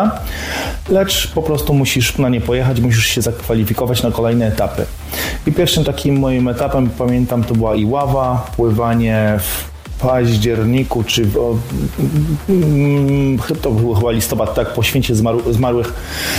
lecz po prostu musisz na nie pojechać, musisz się zakwalifikować na kolejne etapy. I pierwszym takim moim etapem, pamiętam, to była Iława, pływanie w październiku, czy to był chyba listopad, tak, po święcie zmarłych.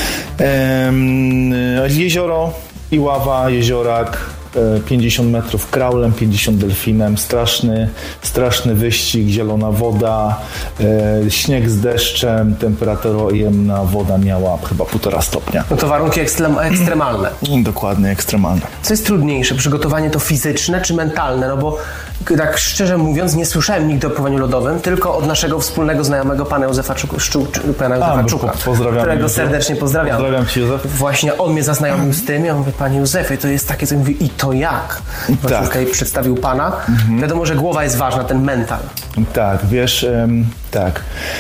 Jezioro, Iława, jeziorak, 50 metrów kraulem, 50 delfinem, straszny wyścig, zielona woda, śnieg z deszczem, temperatura ujemna, woda miała chyba 1,5 stopnia. No to warunki ekstremalne. Dokładnie, ekstremalne. Co jest trudniejsze, przygotowanie to fizyczne czy mentalne? No bo tak szczerze mówiąc nie słyszałem nigdy o pływaniu lodowym, tylko od naszego wspólnego znajomego pana Józefa Czuka, którego serdecznie pozdrawiam. Pozdrawiam Cię, Józef. Właśnie on mnie zaznajomił z tym, ja mówię, panie Józefie, to jest takie, co mówi, i to jak? Właśnie tutaj przedstawił pana. Wiadomo, że głowa jest ważna, ten mental. Tak, wiesz, tak.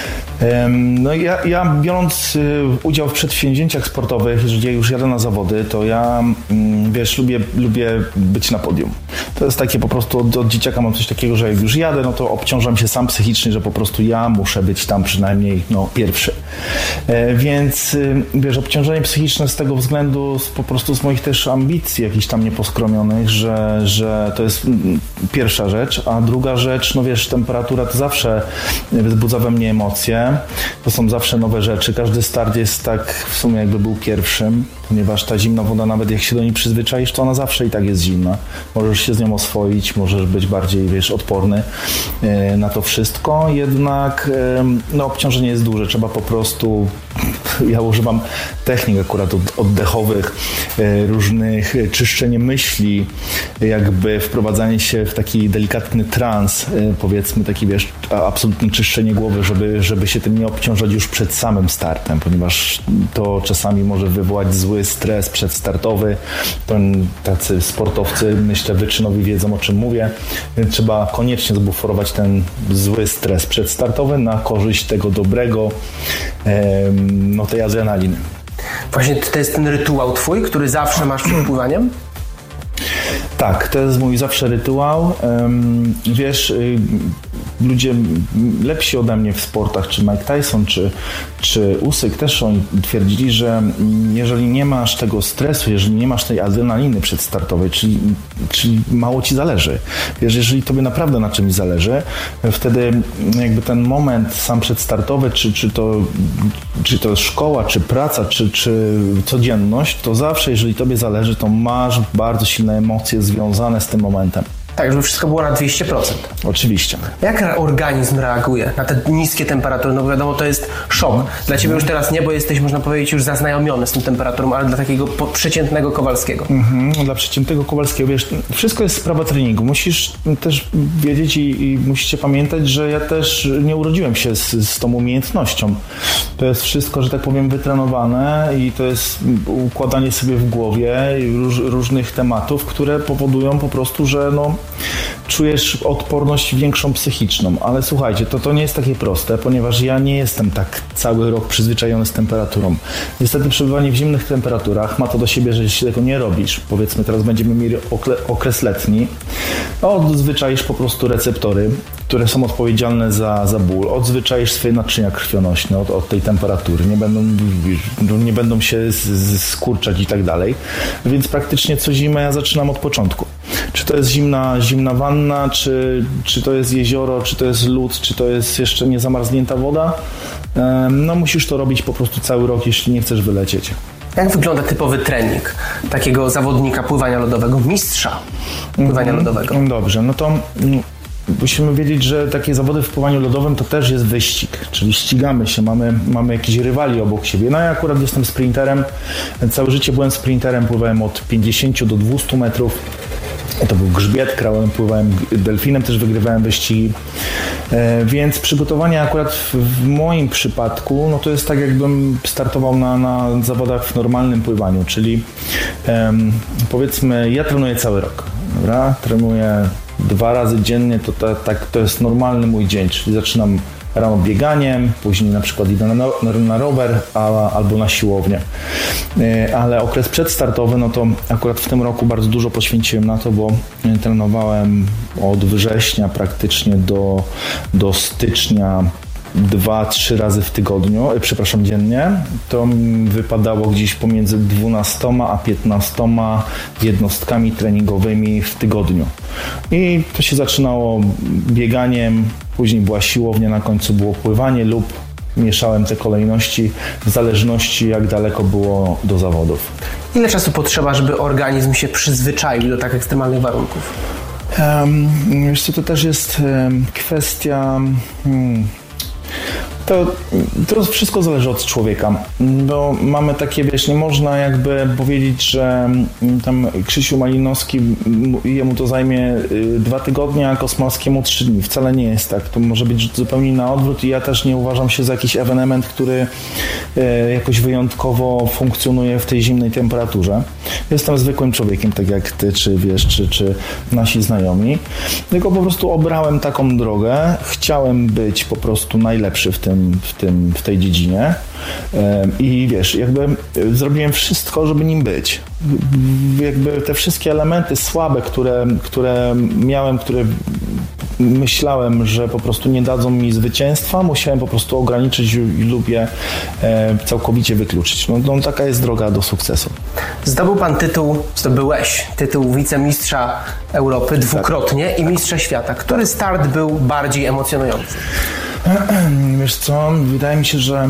No ja biorąc udział w przedsięwzięciach sportowych, jeżeli już jadę na zawody, to ja, wiesz, lubię być na podium. To jest takie po prostu, od dzieciaka mam coś takiego, że jak już jadę, no to obciążam się sam psychicznie, że po prostu ja muszę być tam przynajmniej pierwszy. Więc, wiesz, obciążenie psychiczne z tego względu, po prostu z moich też ambicji jakichś tam nieposkromionych, że to jest pierwsza rzecz, a druga rzecz, no wiesz, temperatura to zawsze wzbudza we mnie emocje. To są zawsze nowe rzeczy. Każdy start jest tak w sumie jakby był pierwszym, ponieważ ta zimna woda, nawet jak się do niej przyzwyczaisz, to ona zawsze i tak jest zimna. Możesz się z nią oswoić, możesz być bardziej, wiesz, odporny na to wszystko. Jednak obciążenie jest duże. Trzeba po prostu, ja używam technik akurat oddechowych, różnych czyszczenie myśli, jakby wprowadzanie się w taki delikatny trans, powiedzmy taki, wiesz, absolutne czyszczenie głowy, żeby się tym nie obciążać już przed samym startem, ponieważ to czasami może wywołać zły stres przedstartowy. To tacy sportowcy, myślę, wyczynowi wiedzą, o czym mówię, więc trzeba koniecznie zbuforować ten zły stres przedstartowy na korzyść tego dobrego, tej adrenaliny. Właśnie to jest ten rytuał twój, który zawsze masz przed pływaniem? Tak, to jest mój zawsze rytuał. Wiesz, ludzie lepsi ode mnie w sportach, czy Mike Tyson, czy Usyk też oni twierdzili, że jeżeli nie masz tego stresu, jeżeli nie masz tej adrenaliny przedstartowej, czyli mało ci zależy. Wiesz, jeżeli tobie naprawdę na czymś zależy, wtedy jakby ten moment sam przedstartowy, czy to szkoła, czy praca, czy codzienność, to zawsze, jeżeli tobie zależy, to masz bardzo silne emocje związane z tym momentem. Tak, żeby wszystko było na 200%. Oczywiście. Jak organizm reaguje na te niskie temperatury? No bo wiadomo, to jest szok. Dla Ciebie już teraz nie, bo jesteś, można powiedzieć, już zaznajomiony z tą temperaturą, ale dla takiego przeciętnego Kowalskiego. Dla przeciętnego Kowalskiego, wiesz, wszystko jest sprawa treningu. Musisz też wiedzieć i musicie pamiętać, że ja też nie urodziłem się z tą umiejętnością. To jest wszystko, że tak powiem, wytrenowane i to jest układanie sobie w głowie różnych tematów, które powodują po prostu, że czujesz odporność większą psychiczną, ale słuchajcie, to nie jest takie proste, ponieważ ja nie jestem tak cały rok przyzwyczajony z temperaturą. Niestety przebywanie w zimnych temperaturach ma to do siebie, że jeśli tego nie robisz, powiedzmy teraz będziemy mieli okres letni, odzwyczaisz po prostu receptory, które są odpowiedzialne za ból, odzwyczaisz swoje naczynia krwionośne od tej temperatury, nie będą się skurczać i tak dalej, więc praktycznie co zimę ja zaczynam od początku. Czy to jest zimna wanna, czy to jest jezioro, czy to jest lód, czy to jest jeszcze nie zamarznięta woda, musisz to robić po prostu cały rok, jeśli nie chcesz wylecieć. Jak wygląda typowy trening takiego zawodnika pływania lodowego, mistrza pływania lodowego? Dobrze, no to musimy wiedzieć, że takie zawody w pływaniu lodowym to też jest wyścig, czyli ścigamy się, mamy jakichś rywali obok siebie. No ja akurat jestem sprinterem, całe życie byłem sprinterem, pływałem od 50 do 200 metrów. To był grzbiet, krałem, pływałem delfinem, też wygrywałem wyścigi. Więc przygotowanie akurat w moim przypadku, to jest tak jakbym startował na zawodach w normalnym pływaniu, czyli powiedzmy ja trenuję cały rok, dobra? Trenuję 2 razy dziennie, to jest normalny mój dzień, czyli zaczynam rano bieganiem, później na przykład idę na rower albo na siłownię. Ale okres przedstartowy, to akurat w tym roku bardzo dużo poświęciłem na to, bo trenowałem od września praktycznie do stycznia 2-3 razy w tygodniu, dziennie, to wypadało gdzieś pomiędzy 12 a 15 jednostkami treningowymi w tygodniu. I to się zaczynało bieganiem, później była siłownia, na końcu było pływanie lub mieszałem te kolejności w zależności jak daleko było do zawodów. Ile czasu potrzeba, żeby organizm się przyzwyczaił do tak ekstremalnych warunków? Wiesz co, to też jest kwestia... To wszystko zależy od człowieka, bo mamy takie, wiesz, nie można jakby powiedzieć, że tam Krzysiu Malinowski, jemu to zajmie 2 tygodnie, a Kosmalskiemu 3 dni. Wcale nie jest tak. To może być zupełnie na odwrót i ja też nie uważam się za jakiś ewenement, który jakoś wyjątkowo funkcjonuje w tej zimnej temperaturze. Jestem zwykłym człowiekiem, tak jak ty, czy wiesz, czy nasi znajomi. Tylko po prostu obrałem taką drogę. Chciałem być po prostu najlepszy w tej dziedzinie i wiesz, jakby zrobiłem wszystko, żeby nim być. Jakby te wszystkie elementy słabe, które miałem, które myślałem, że po prostu nie dadzą mi zwycięstwa, musiałem po prostu ograniczyć lub je całkowicie wykluczyć. No taka jest droga do sukcesu. Zdobyłeś tytuł wicemistrza Europy dwukrotnie i mistrza świata. Który start był bardziej emocjonujący? Wiesz co, wydaje mi się, że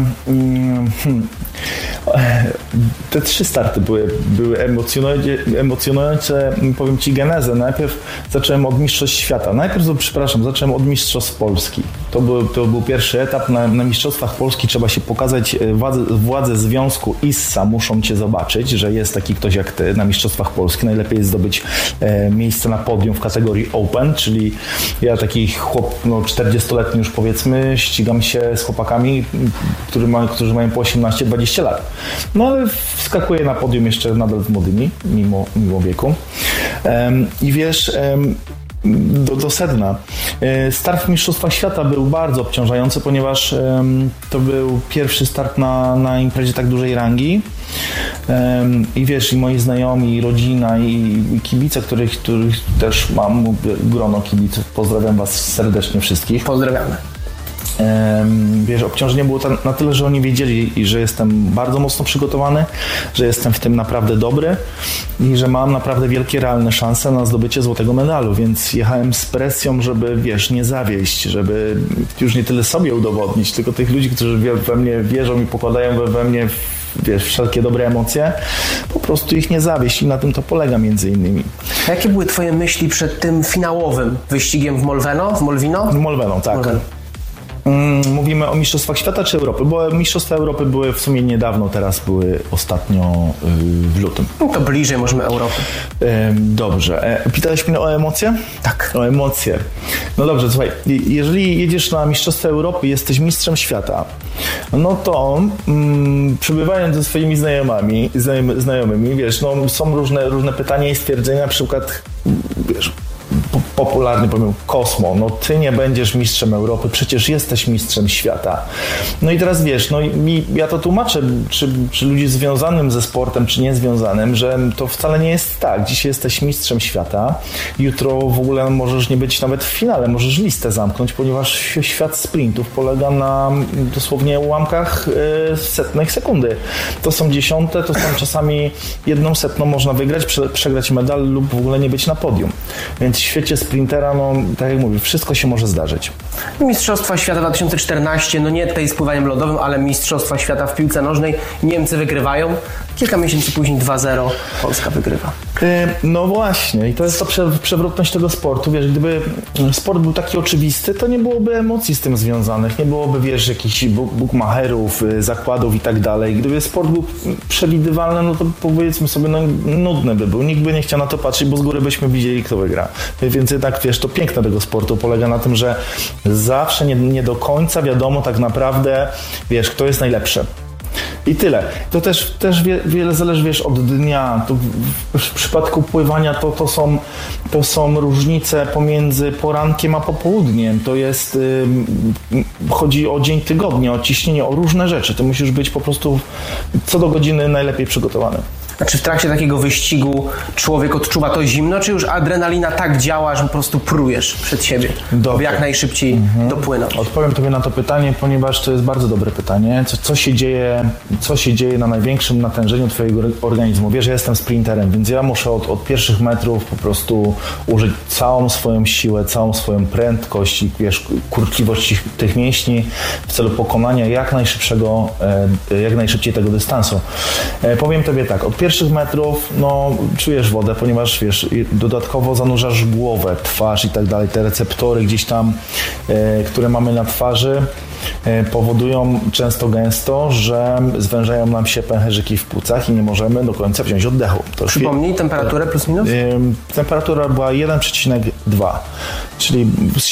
te 3 starty były emocjonujące, powiem Ci genezę. Najpierw zacząłem od mistrzostw świata. Zacząłem od mistrzostw Polski. To był pierwszy etap. Na mistrzostwach Polski trzeba się pokazać. Władze związku ISSA muszą Cię zobaczyć, że jest taki ktoś jak Ty na mistrzostwach Polski. Najlepiej jest zdobyć miejsce na podium w kategorii Open, czyli ja taki chłop, 40-letni już powiedzmy, ścigam się z chłopakami, którzy mają po 18-20 lat. No ale wskakuję na podium jeszcze nadal z młodymi, mimo wieku. I wiesz, do sedna. Start w Mistrzostwach Świata był bardzo obciążający, ponieważ to był pierwszy start na imprezie tak dużej rangi. I wiesz, i moi znajomi, i rodzina, i kibice, których też mam grono kibiców. Pozdrawiam Was serdecznie wszystkich. Pozdrawiamy. Wiesz, obciążenie było na tyle, że oni wiedzieli, że jestem bardzo mocno przygotowany, że jestem w tym naprawdę dobry i że mam naprawdę wielkie, realne szanse na zdobycie złotego medalu, więc jechałem z presją, żeby, wiesz, nie zawieść, żeby już nie tyle sobie udowodnić, tylko tych ludzi, którzy we mnie wierzą i pokładają we mnie, wiesz, wszelkie dobre emocje, po prostu ich nie zawieść i na tym to polega między innymi. A jakie były Twoje myśli przed tym finałowym wyścigiem w Molveno? W Molveno, tak. Molveno. Mówimy o Mistrzostwach Świata czy Europy? Bo Mistrzostwa Europy były w sumie niedawno, teraz były ostatnio w lutym. No to bliżej możemy Europy. Dobrze. Pytałeś mnie o emocje? Tak. O emocje. No dobrze, słuchaj, jeżeli jedziesz na Mistrzostwa Europy, jesteś mistrzem świata, no to przebywając ze swoimi znajomymi, wiesz, no są różne pytania i stwierdzenia, na przykład, wiesz, popularny powiem, Kosmo, no ty nie będziesz mistrzem Europy, przecież jesteś mistrzem świata. No i teraz wiesz, no ja to tłumaczę, czy ludzi związanym ze sportem, czy niezwiązanym, że to wcale nie jest tak. Dzisiaj jesteś mistrzem świata, jutro w ogóle możesz nie być nawet w finale, możesz listę zamknąć, ponieważ świat sprintów polega na dosłownie ułamkach setnych sekundy. To są dziesiąte, to są czasami 1/100 można wygrać, przegrać medal lub w ogóle nie być na podium. Więc w świecie sprintera, no tak jak mówię, wszystko się może zdarzyć. Mistrzostwa Świata 2014, no nie tutaj z pływaniem lodowym, ale Mistrzostwa Świata w piłce nożnej. Niemcy wygrywają. Kilka miesięcy później 2-0 Polska wygrywa. No właśnie i to jest to przewrotność tego sportu. Wiesz, gdyby sport był taki oczywisty, to nie byłoby emocji z tym związanych, nie byłoby, wiesz, jakichś bukmacherów, zakładów i tak dalej. Gdyby sport był przewidywalny, no to powiedzmy sobie, no nudny by był. Nikt by nie chciał na to patrzeć, bo z góry byśmy widzieli, kto wygra. Więc jednak, wiesz, to piękne tego sportu polega na tym, że zawsze nie do końca wiadomo tak naprawdę, wiesz, kto jest najlepszy. I tyle. To też wiele zależy, wiesz, od dnia. To w przypadku pływania to są różnice pomiędzy porankiem a popołudniem. To jest, chodzi o dzień tygodnia, o ciśnienie, o różne rzeczy. Ty musisz być po prostu co do godziny najlepiej przygotowany. Znaczy w trakcie takiego wyścigu człowiek odczuwa to zimno, czy już adrenalina tak działa, że po prostu prujesz przed siebie, by jak najszybciej dopłynąć? Odpowiem Tobie na to pytanie, ponieważ to jest bardzo dobre pytanie. Co się dzieje na największym natężeniu Twojego organizmu? Wiesz, ja jestem sprinterem, więc ja muszę od pierwszych metrów po prostu użyć całą swoją siłę, całą swoją prędkość i wiesz, kurczliwość tych mięśni w celu pokonania jak najszybciej tego dystansu. Powiem Tobie tak, od pierwszych metrów czujesz wodę, ponieważ wiesz, dodatkowo zanurzasz głowę, twarz i tak dalej. Te receptory gdzieś tam, które mamy na twarzy, powodują często gęsto, że zwężają nam się pęcherzyki w płucach i nie możemy do końca wziąć oddechu. Przypomnij temperaturę plus minus? Temperatura była 1,2, czyli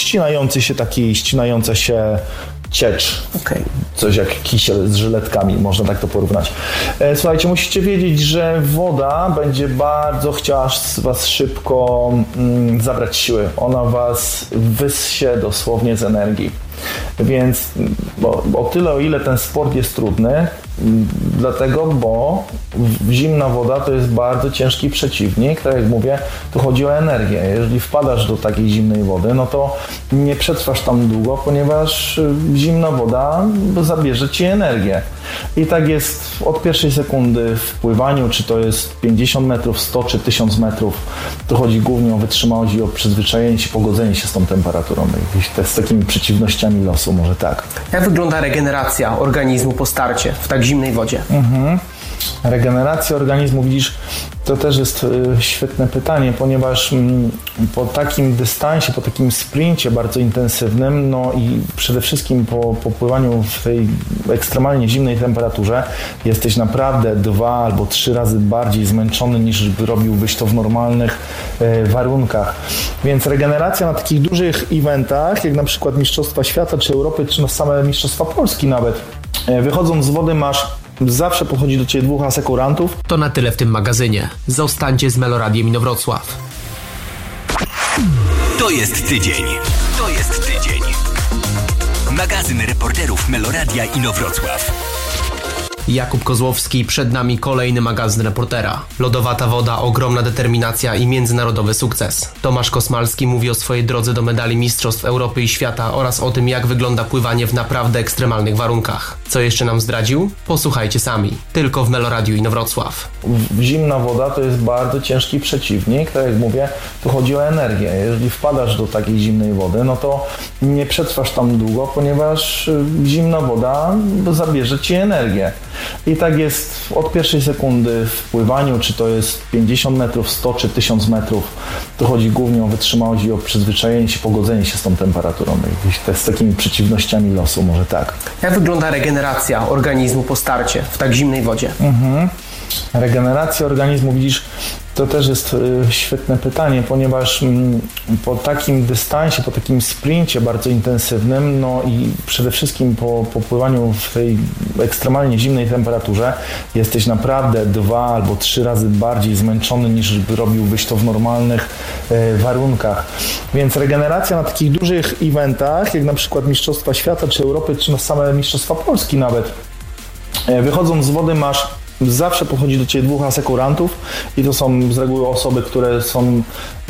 ścinająca się ciecz. Okay. Coś jak kisiel z żyletkami, można tak to porównać. Słuchajcie, musicie wiedzieć, że woda będzie bardzo chciała z Was szybko zabrać siły. Ona Was wyssie dosłownie z energii. Więc o tyle, o ile ten sport jest trudny, dlatego, bo zimna woda to jest bardzo ciężki przeciwnik, tak jak mówię, tu chodzi o energię. Jeżeli wpadasz do takiej zimnej wody, no to nie przetrwasz tam długo, ponieważ zimna woda zabierze Ci energię. I tak jest od pierwszej sekundy w pływaniu, czy to jest 50 metrów, 100 czy 1000 metrów, to chodzi głównie o wytrzymałość i o przyzwyczajenie się, pogodzenie się z tą temperaturą, z takimi przeciwnościami losu, może tak. Jak wygląda regeneracja organizmu po starcie w tak zimnej wodzie? Regeneracja organizmu, widzisz, to też jest świetne pytanie, ponieważ po takim dystansie, po takim sprincie bardzo intensywnym, i przede wszystkim po pływaniu w tej ekstremalnie zimnej temperaturze jesteś naprawdę 2 albo 3 razy bardziej zmęczony niż robiłbyś to w normalnych warunkach. Więc regeneracja na takich dużych eventach, jak na przykład Mistrzostwa Świata czy Europy, czy same Mistrzostwa Polski nawet, wychodząc z wody zawsze podchodzi do Ciebie 2 asekurantów. To na tyle w tym magazynie. Zostańcie z Meloradiem Inowrocław. To jest tydzień. Magazyn reporterów Meloradia Inowrocław. Jakub Kozłowski, przed nami kolejny magazyn reportera. Lodowata woda, ogromna determinacja i międzynarodowy sukces. Tomasz Kosmalski mówi o swojej drodze do medali Mistrzostw Europy i Świata oraz o tym, jak wygląda pływanie w naprawdę ekstremalnych warunkach. Co jeszcze nam zdradził? Posłuchajcie sami. Tylko w Meloradiu Inowrocław. Zimna woda to jest bardzo ciężki przeciwnik, tak jak mówię, tu chodzi o energię. Jeżeli wpadasz do takiej zimnej wody, no to nie przetrwasz tam długo, ponieważ zimna woda zabierze Ci energię. I tak jest od pierwszej sekundy w pływaniu, czy to jest 50 metrów, 100 czy 1000 metrów, to chodzi głównie o wytrzymałość i o przyzwyczajenie się, pogodzenie się z tą temperaturą, z takimi przeciwnościami losu, może tak. Jak wygląda regeneracja organizmu po starcie w tak zimnej wodzie? Regeneracja organizmu, widzisz, to też jest świetne pytanie, ponieważ po takim dystansie, po takim sprincie bardzo intensywnym, i przede wszystkim po pływaniu w tej ekstremalnie zimnej temperaturze jesteś naprawdę 2 albo 3 razy bardziej zmęczony niż robiłbyś to w normalnych warunkach. Więc regeneracja na takich dużych eventach, jak na przykład Mistrzostwa Świata czy Europy, czy same Mistrzostwa Polski nawet, wychodząc z wody zawsze podchodzi do Ciebie 2 asekurantów i to są z reguły osoby, które są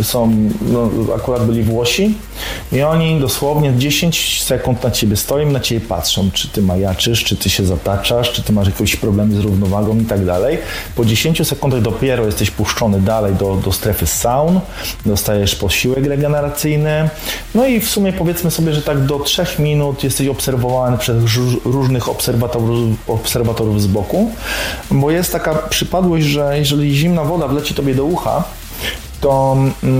akurat byli Włosi i oni dosłownie 10 sekund na Ciebie stoją, na Ciebie patrzą, czy Ty majaczysz, czy Ty się zataczasz, czy Ty masz jakieś problemy z równowagą i tak dalej. Po 10 sekundach dopiero jesteś puszczony dalej do strefy saun, dostajesz posiłek regeneracyjny, i w sumie powiedzmy sobie, że tak do 3 minut jesteś obserwowany przez różnych obserwatorów z boku, bo jest taka przypadłość, że jeżeli zimna woda wleci Tobie do ucha, to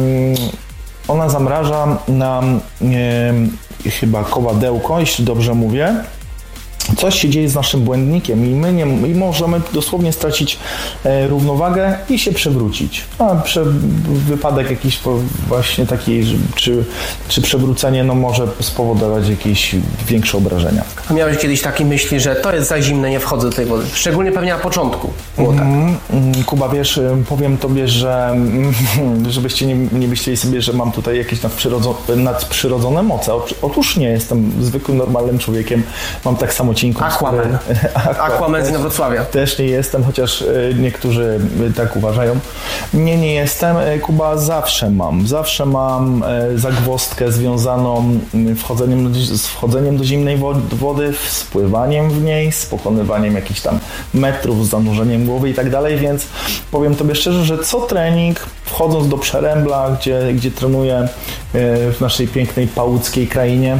ona zamraża nam chyba koładełko, jeśli dobrze mówię. Coś się dzieje z naszym błędnikiem i możemy dosłownie stracić równowagę i się przewrócić. Wypadek jakiś właśnie taki, czy przewrócenie może spowodować jakieś większe obrażenia. A miałeś kiedyś takie myśli, że to jest za zimne, nie wchodzę do tej wody? Szczególnie pewnie na początku było tak. Kuba, wiesz, powiem Tobie, że żebyście nie myśleli sobie, że mam tutaj jakieś nadprzyrodzone moce. Otóż nie, jestem zwykłym, normalnym człowiekiem. Mam tak samo szamocinką. Aquaman z Inowrocławia. Też nie jestem, chociaż niektórzy tak uważają. Nie jestem. Kuba, zawsze mam zagwozdkę związaną z wchodzeniem do zimnej wody, z pływaniem w niej, z pokonywaniem jakichś tam metrów, z zanurzeniem głowy i tak dalej, więc powiem Tobie szczerze, że co trening, wchodząc do Przerębla, gdzie trenuję w naszej pięknej pałuckiej krainie,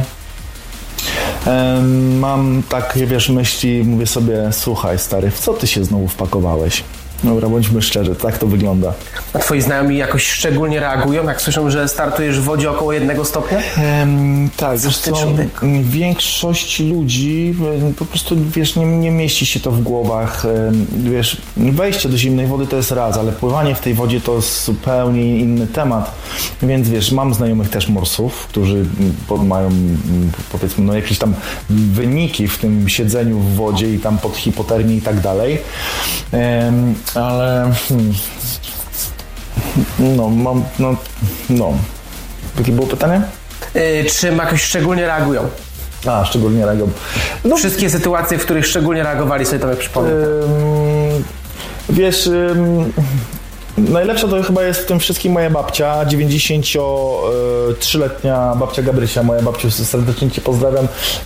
mam takie, myśli, mówię sobie, słuchaj stary, w co ty się znowu wpakowałeś? Dobra, bądźmy szczerzy, tak to wygląda. A twoi znajomi jakoś szczególnie reagują, jak słyszą, że startujesz w wodzie około 1 stopnia? Tak, większość ludzi po prostu, nie mieści się to w głowach. Wejście do zimnej wody to jest raz, ale pływanie w tej wodzie to jest zupełnie inny temat. Więc mam znajomych też morsów, którzy mają, powiedzmy, jakieś tam wyniki w tym siedzeniu w wodzie i tam pod hipotermię i tak dalej. Ale jakie było pytanie? Czy jakoś szczególnie reagują? Szczególnie reagują. Wszystkie sytuacje, w których szczególnie reagowali, sobie to przypomnę. Najlepsza to chyba jest w tym wszystkim moja babcia, 93-letnia babcia Gabrysia. Moja babciu, serdecznie Cię pozdrawiam.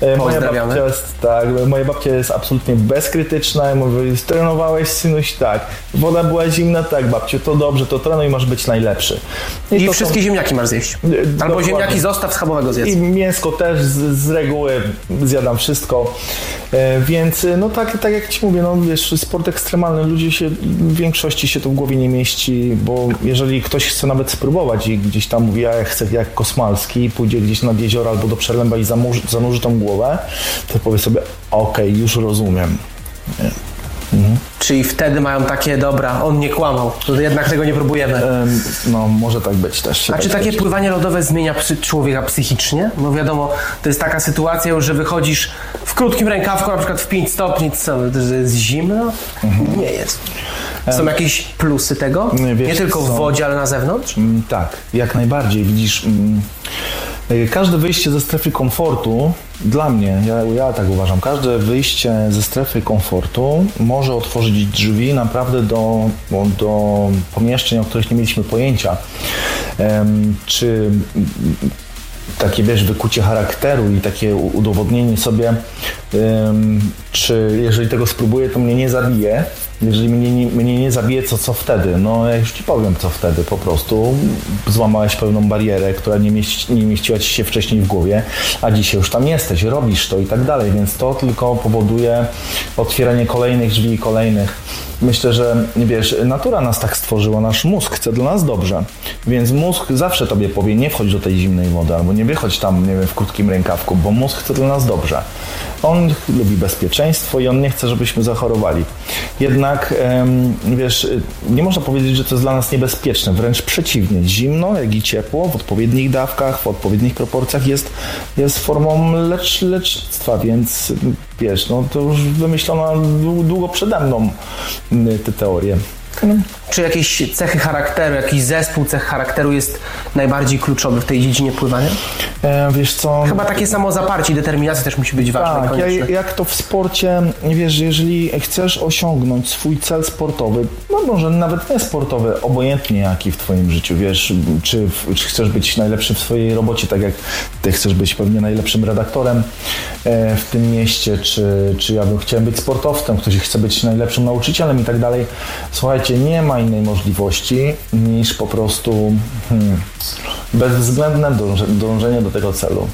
Moja babcia jest absolutnie bezkrytyczna. Mówi, trenowałeś, synuś? Tak. Woda była zimna? Tak, babciu, to dobrze, to trenuj, masz być najlepszy. I wszystkie ziemniaki masz zjeść. Albo ziemniaki zostaw, schabowego zjedz. I mięsko też z reguły zjadam wszystko. Więc tak jak Ci mówię, sport ekstremalny, w większości się to w głowie nie mieści, bo jeżeli ktoś chce nawet spróbować i gdzieś tam mówi, ja chcę jak Kosmalski, pójdzie gdzieś nad jezioro albo do Przerębla i zanurzy tą głowę, to powie sobie, okej, już rozumiem. Czyli wtedy mają takie, dobra, on nie kłamał, to jednak tego nie próbujemy. Może tak być też. A czy takie pływanie lodowe zmienia człowieka psychicznie? No wiadomo, to jest taka sytuacja już, że wychodzisz w krótkim rękawku, na przykład w 5 stopni, co, że jest zimno? Nie jest. Są jakieś plusy tego? Nie tylko w wodzie, ale na zewnątrz? Tak, jak najbardziej. Widzisz, każde wyjście ze strefy komfortu, dla mnie, ja tak uważam, każde wyjście ze strefy komfortu może otworzyć drzwi naprawdę do pomieszczeń, o których nie mieliśmy pojęcia. Czy takie, wykucie charakteru i takie udowodnienie sobie, czy jeżeli tego spróbuję, to mnie nie zabije. Jeżeli mnie nie zabije, co wtedy? Ja już Ci powiem, co wtedy. Po prostu złamałeś pewną barierę, która nie mieściła Ci się wcześniej w głowie, a dzisiaj już tam jesteś, robisz to i tak dalej, więc to tylko powoduje otwieranie kolejnych drzwi i kolejnych. Myślę, że natura nas tak stworzyła, nasz mózg chce dla nas dobrze, więc mózg zawsze Tobie powie, nie wchodź do tej zimnej wody, albo nie wychodź tam, w krótkim rękawku, bo mózg chce dla nas dobrze. On lubi bezpieczeństwo i on nie chce, żebyśmy zachorowali. Jednak, nie można powiedzieć, że to jest dla nas niebezpieczne, wręcz przeciwnie. Zimno, jak i ciepło, w odpowiednich dawkach, w odpowiednich proporcjach jest formą lecznictwa, więc to już wymyślono długo przede mną te teorie. Czy jakieś cechy charakteru, jakiś zespół cech charakteru jest najbardziej kluczowy w tej dziedzinie pływania? Wiesz co? Chyba takie samo zaparcie i determinacja też musi być ważna. Tak, jak to w sporcie, jeżeli chcesz osiągnąć swój cel sportowy, może nawet nie sportowy, obojętnie jaki w Twoim życiu, czy chcesz być najlepszy w swojej robocie, tak jak Ty chcesz być pewnie najlepszym redaktorem w tym mieście, czy ja chciałem być sportowcem, ktoś chce być najlepszym nauczycielem i tak dalej. Słuchajcie, nie ma innej możliwości niż po prostu bezwzględne dążenie do tego celu.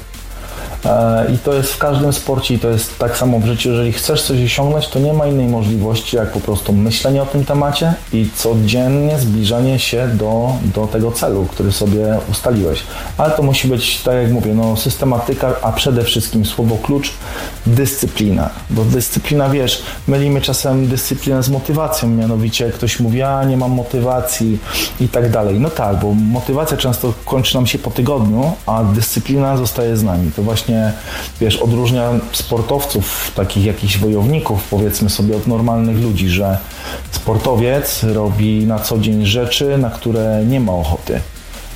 I to jest w każdym sporcie i to jest tak samo w życiu. Jeżeli chcesz coś osiągnąć, to nie ma innej możliwości jak po prostu myślenie o tym temacie i codziennie zbliżanie się do tego celu, który sobie ustaliłeś. Ale to musi być, tak jak mówię, systematyka, a przede wszystkim słowo klucz, dyscyplina. Bo dyscyplina, mylimy czasem dyscyplinę z motywacją, mianowicie ktoś mówi, nie mam motywacji i tak dalej. No tak, bo motywacja często kończy nam się po tygodniu, a dyscyplina zostaje z nami. To właśnie odróżnia sportowców, takich jakichś wojowników, powiedzmy sobie, od normalnych ludzi, że sportowiec robi na co dzień rzeczy, na które nie ma ochoty.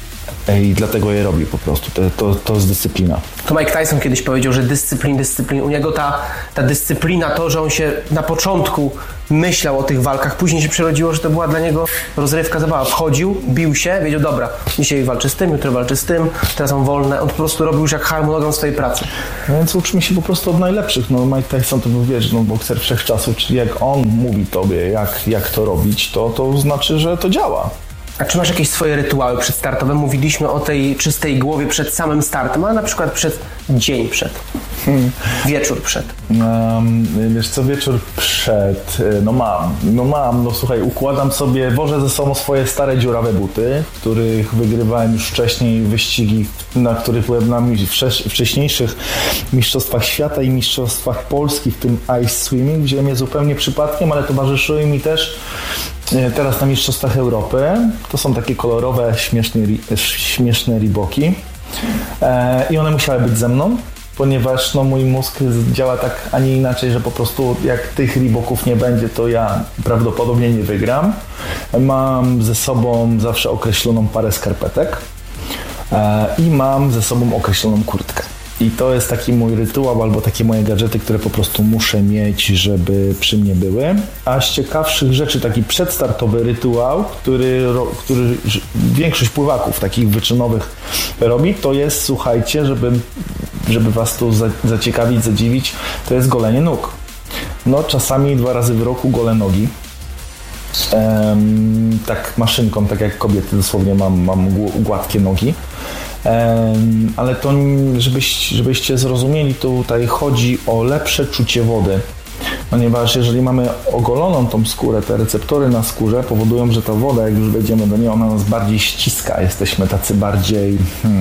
i dlatego je robi po prostu. To jest dyscyplina. To Mike Tyson kiedyś powiedział, że dyscyplin. U niego ta dyscyplina, to, że on się na początku myślał o tych walkach, później się przerodziło, że to była dla niego rozrywka, zabawa. Wchodził, bił się, wiedział, dobra, dzisiaj walczy z tym, jutro walczy z tym, teraz mam wolne. On po prostu robił już jak harmonogram swojej pracy. Więc uczmy się po prostu od najlepszych. No Mike Tyson to był, wiesz, bokser wszechczasów, czyli jak on mówi tobie, jak to robić, to znaczy, że to działa. A czy masz jakieś swoje rytuały przedstartowe? Mówiliśmy o tej czystej głowie przed samym startem, ale na przykład dzień przed, wieczór przed. Wiesz co, wieczór przed, no słuchaj, układam sobie, wożę ze sobą swoje stare dziurawe buty, których wygrywałem już wcześniej wyścigi, na których byłem na wcześniejszych mistrzostwach świata i mistrzostwach Polski, w tym ice swimming, wziąłem je zupełnie przypadkiem, ale towarzyszyły mi też teraz na mistrzostwach Europy. To są takie kolorowe, śmieszne Reeboki i one musiały być ze mną, ponieważ mój mózg działa tak, a nie inaczej, że po prostu jak tych Reeboków nie będzie, to ja prawdopodobnie nie wygram. Mam ze sobą zawsze określoną parę skarpetek i mam ze sobą określoną kurtkę. I to jest taki mój rytuał albo takie moje gadżety, które po prostu muszę mieć, żeby przy mnie były. A z ciekawszych rzeczy, taki przedstartowy rytuał, który większość pływaków takich wyczynowych robi, to jest, słuchajcie, żeby was tu zaciekawić, zadziwić, to jest golenie nóg. No czasami 2 razy w roku golę nogi. Tak maszynką, tak jak kobiety, dosłownie mam gładkie nogi. Ale to, żebyście zrozumieli, tutaj chodzi o lepsze czucie wody, ponieważ jeżeli mamy ogoloną tą skórę, te receptory na skórze powodują, że ta woda, jak już wejdziemy do niej, ona nas bardziej ściska, jesteśmy tacy bardziej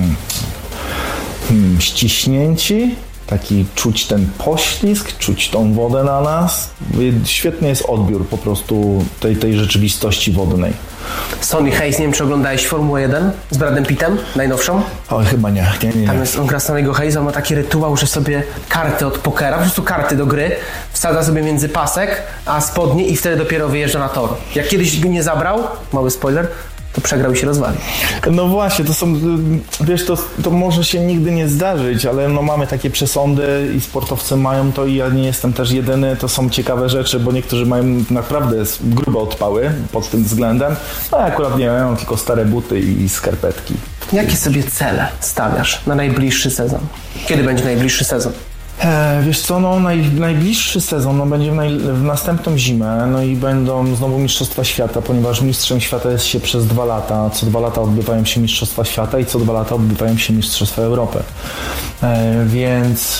ściśnięci, taki czuć ten poślizg, czuć tą wodę na nas. Świetny jest odbiór po prostu tej rzeczywistości wodnej. Sonny Hayes, nie wiem, czy oglądałeś Formułę 1 z Bradem Pittem, najnowszą? O, chyba nie. Tam jest, on gra Sonny'ego Hayesa, ma taki rytuał, że sobie karty od pokera, po prostu karty do gry, wsadza sobie między pasek a spodnie i wtedy dopiero wyjeżdża na tor. Jak kiedyś go nie zabrał, mały spoiler, to przegrał i się rozwalił. No właśnie, to są, wiesz, to może się nigdy nie zdarzyć, ale mamy takie przesądy i sportowcy mają to i ja nie jestem też jedyny, to są ciekawe rzeczy, bo niektórzy mają naprawdę grube odpały pod tym względem, a akurat nie mają tylko stare buty i skarpetki. Jakie sobie cele stawiasz na najbliższy sezon? Kiedy będzie najbliższy sezon? Wiesz co, najbliższy sezon będzie w następną zimę, i będą znowu Mistrzostwa Świata, ponieważ mistrzem świata jest się przez 2 lata. Co 2 lata odbywają się Mistrzostwa Świata i co 2 lata odbywają się Mistrzostwa Europy. Więc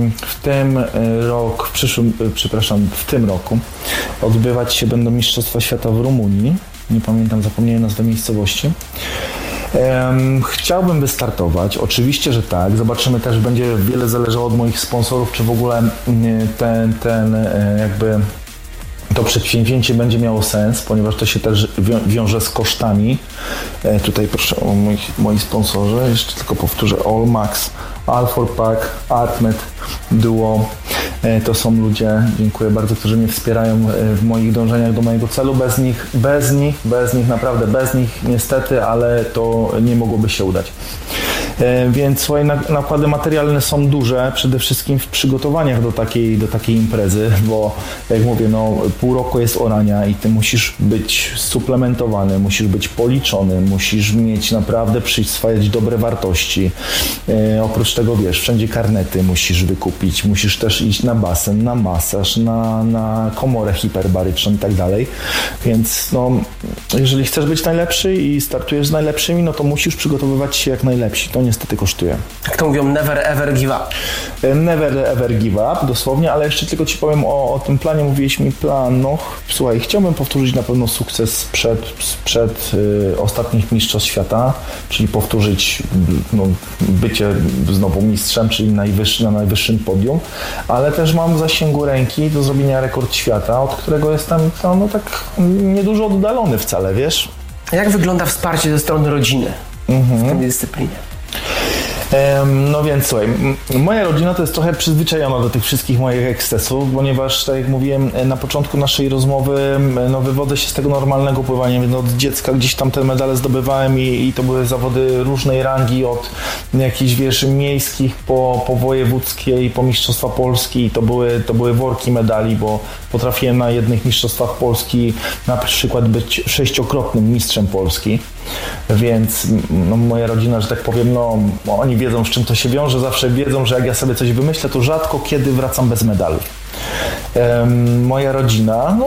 w tym roku odbywać się będą Mistrzostwa Świata w Rumunii. Nie pamiętam, zapomniałem nazwę miejscowości. Chciałbym wystartować, oczywiście, że tak. Zobaczymy też, będzie wiele zależało od moich sponsorów, czy w ogóle jakby to przedsięwzięcie będzie miało sens, ponieważ to się też wiąże z kosztami. Tutaj proszę o moi sponsorzy, jeszcze tylko powtórzę, Allmax, Alforpack, Artmed, Duo. To są ludzie, dziękuję bardzo, którzy mnie wspierają w moich dążeniach do mojego celu. Bez nich, naprawdę bez nich niestety, ale to nie mogłoby się udać. Więc swoje nakłady materialne są duże, przede wszystkim w przygotowaniach do takiej imprezy, bo jak mówię, pół roku jest orania i ty musisz być suplementowany, musisz być policzony, musisz mieć naprawdę przyswajać dobre wartości. Oprócz tego, wiesz, wszędzie karnety musisz wykupić, musisz też iść na basen, na masaż, na komorę hiperbaryczną i tak dalej. Więc jeżeli chcesz być najlepszy i startujesz z najlepszymi, to musisz przygotowywać się jak najlepsi. To niestety kosztuje. Jak to mówią, never ever give up. Never ever give up, dosłownie, ale jeszcze tylko ci powiem o tym planie. Mówiłeś mi plan, słuchaj, chciałbym powtórzyć na pewno sukces sprzed ostatnich mistrzostw świata, czyli powtórzyć bycie znowu mistrzem, czyli na najwyższym podium, ale też mam w zasięgu ręki do zrobienia rekord świata, od którego jestem tak niedużo oddalony wcale, wiesz? Jak wygląda wsparcie ze strony rodziny w tej dyscyplinie? No więc słuchaj, moja rodzina to jest trochę przyzwyczajona do tych wszystkich moich ekscesów, ponieważ, tak jak mówiłem na początku naszej rozmowy, no wywodzę się z tego normalnego pływania, więc od dziecka gdzieś tam te medale zdobywałem i to były zawody różnej rangi, od jakichś, wiesz, miejskich po wojewódzkie i po Mistrzostwa Polski, i to były worki medali, bo potrafiłem na jednych Mistrzostwach Polski na przykład być 6-krotnym mistrzem Polski, więc no, moja rodzina, że tak powiem, no oni wiedzą, z czym to się wiąże, zawsze wiedzą, że jak ja sobie coś wymyślę, to rzadko kiedy wracam bez medalu. Moja rodzina,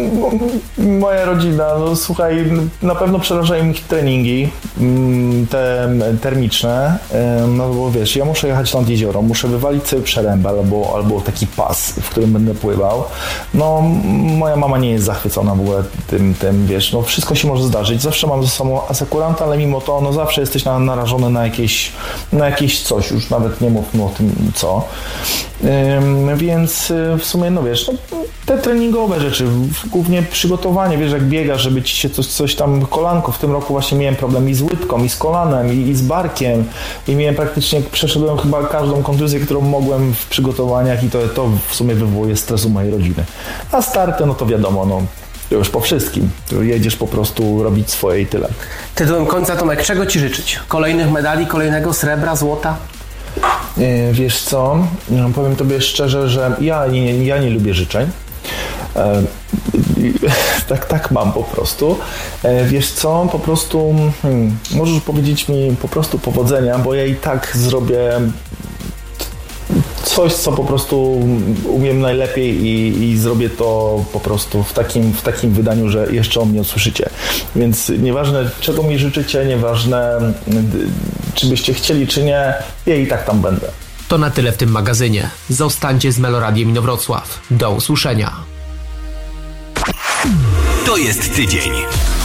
no słuchaj, na pewno przerażają ich treningi, te termiczne, no bo wiesz, ja muszę jechać nad jezioro, muszę wywalić sobie przerębę albo taki pas, w którym będę pływał. No moja mama nie jest zachwycona w ogóle tym, wiesz, no wszystko się może zdarzyć, zawsze mam ze sobą asekuranta, ale mimo to, no zawsze jesteś narażony na jakieś coś, już nawet nie mówmy o tym co. Więc w sumie, no wiesz, no, te treningowe rzeczy, głównie przygotowanie, wiesz, jak biegasz, żeby ci się coś tam, kolanko, w tym roku właśnie miałem problem i z łydką, i z kolanem, i z barkiem, i miałem praktycznie, przeszedłem chyba każdą kontuzję, którą mogłem w przygotowaniach, i to w sumie wywołuje stres u mojej rodziny. A starty, no to wiadomo, no już po wszystkim. Jedziesz po prostu robić swoje i tyle. Tytułem końca, Tomek, czego ci życzyć? Kolejnych medali, kolejnego srebra, złota? Wiesz co, powiem tobie szczerze, że ja nie lubię życzeń. Tak mam po prostu. Wiesz co, po prostu możesz powiedzieć mi po prostu powodzenia, bo ja i tak zrobię coś, co po prostu umiem najlepiej i zrobię to po prostu w takim wydaniu, że jeszcze o mnie usłyszycie. Więc nieważne, czego mi życzycie, nieważne, czy byście chcieli, czy nie, ja i tak tam będę. To na tyle w tym magazynie. Zostańcie z Meloradiem Inowrocław. Do usłyszenia. To jest tydzień.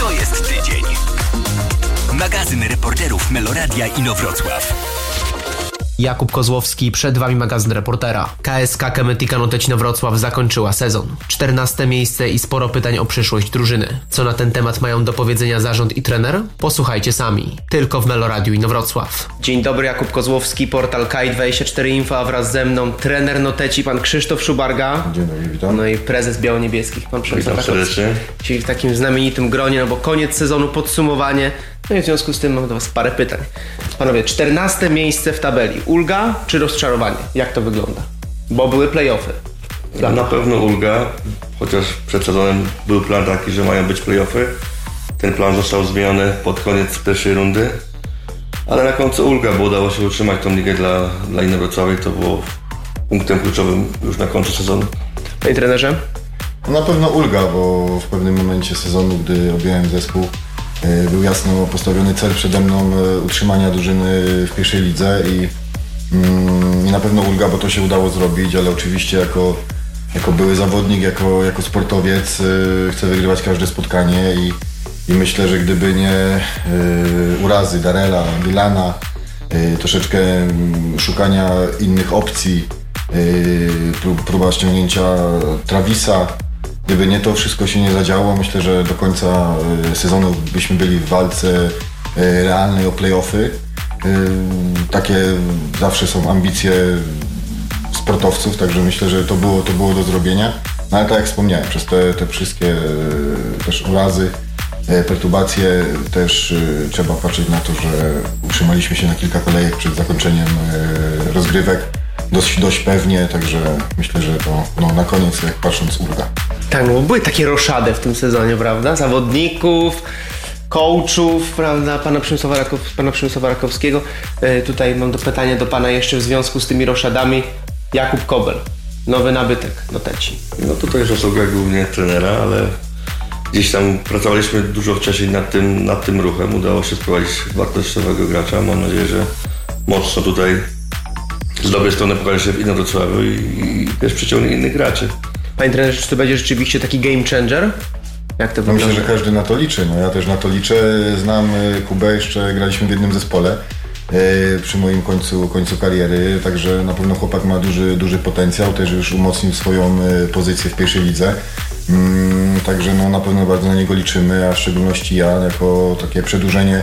Magazyn reporterów Meloradia Inowrocław. Jakub Kozłowski, przed Wami magazyn reportera. KSK Kemetika Notecino Wrocław zakończyła sezon. 14 miejsce i sporo pytań o przyszłość drużyny. Co na ten temat mają do powiedzenia zarząd i trener? Posłuchajcie sami. Tylko w Meloradiu Inowrocław. Dzień dobry, Jakub Kozłowski, portal Kite24 Info, a wraz ze mną trener Noteci, pan Krzysztof Szubarga. Dzień dobry, witam. No i prezes Biało-Niebieskich, pan Przemysław serdecznie. Czyli w takim znamienitym gronie, no bo koniec sezonu, podsumowanie. No i w związku z tym mam do Was parę pytań. Panowie, 14 miejsce w tabeli. Ulga czy rozczarowanie? Jak to wygląda? Bo były play-offy. Na pewno ulga, chociaż przed sezonem był plan taki, że mają być play-offy. Ten plan został zmieniony pod koniec pierwszej rundy. Ale na końcu ulga, bo udało się utrzymać tą ligę dla Inowrocławia i to było punktem kluczowym już na końcu sezonu. Panie trenerze? Na pewno ulga, bo w pewnym momencie sezonu, gdy objąłem zespół, był jasno postawiony cel przede mną utrzymania drużyny w pierwszej lidze i na pewno ulga, bo to się udało zrobić, ale oczywiście jako były zawodnik, jako sportowiec chcę wygrywać każde spotkanie i myślę, że gdyby nie urazy Darela, Milana, troszeczkę szukania innych opcji, próba ściągnięcia Travisa, gdyby nie to wszystko się nie zadziało, myślę, że do końca sezonu byśmy byli w walce realnej o play-offy. Takie zawsze są ambicje sportowców, także myślę, że to było do zrobienia. No ale tak jak wspomniałem, przez te wszystkie też urazy, perturbacje też trzeba patrzeć na to, że utrzymaliśmy się na kilka kolejek przed zakończeniem rozgrywek. Dość pewnie, także myślę, że to na koniec, jak patrząc, ulga. Tak, no były takie roszady w tym sezonie, prawda? Zawodników, coachów, prawda? Pana Przemysława Rakowskiego. Tutaj mam pytanie do Pana jeszcze w związku z tymi roszadami. Jakub Kobel, nowy nabytek Noteci. No tutaj zasługa głównie trenera, ale gdzieś tam pracowaliśmy dużo wcześniej nad tym ruchem. Udało się sprowadzić wartościowego gracza. Mam nadzieję, że mocno tutaj z dobrej strony pokaże się w Inowrocławiu i też przyciągnie innych graczy. Panie trenerze, czy to będzie rzeczywiście taki game changer? Jak to wygląda? Myślę, że każdy na to liczy. No ja też na to liczę. Znam Kubę, jeszcze graliśmy w jednym zespole przy moim końcu kariery, także na pewno chłopak ma duży potencjał, też już umocnił swoją pozycję w pierwszej lidze. Także no, na pewno bardzo na niego liczymy, a w szczególności ja jako takie przedłużenie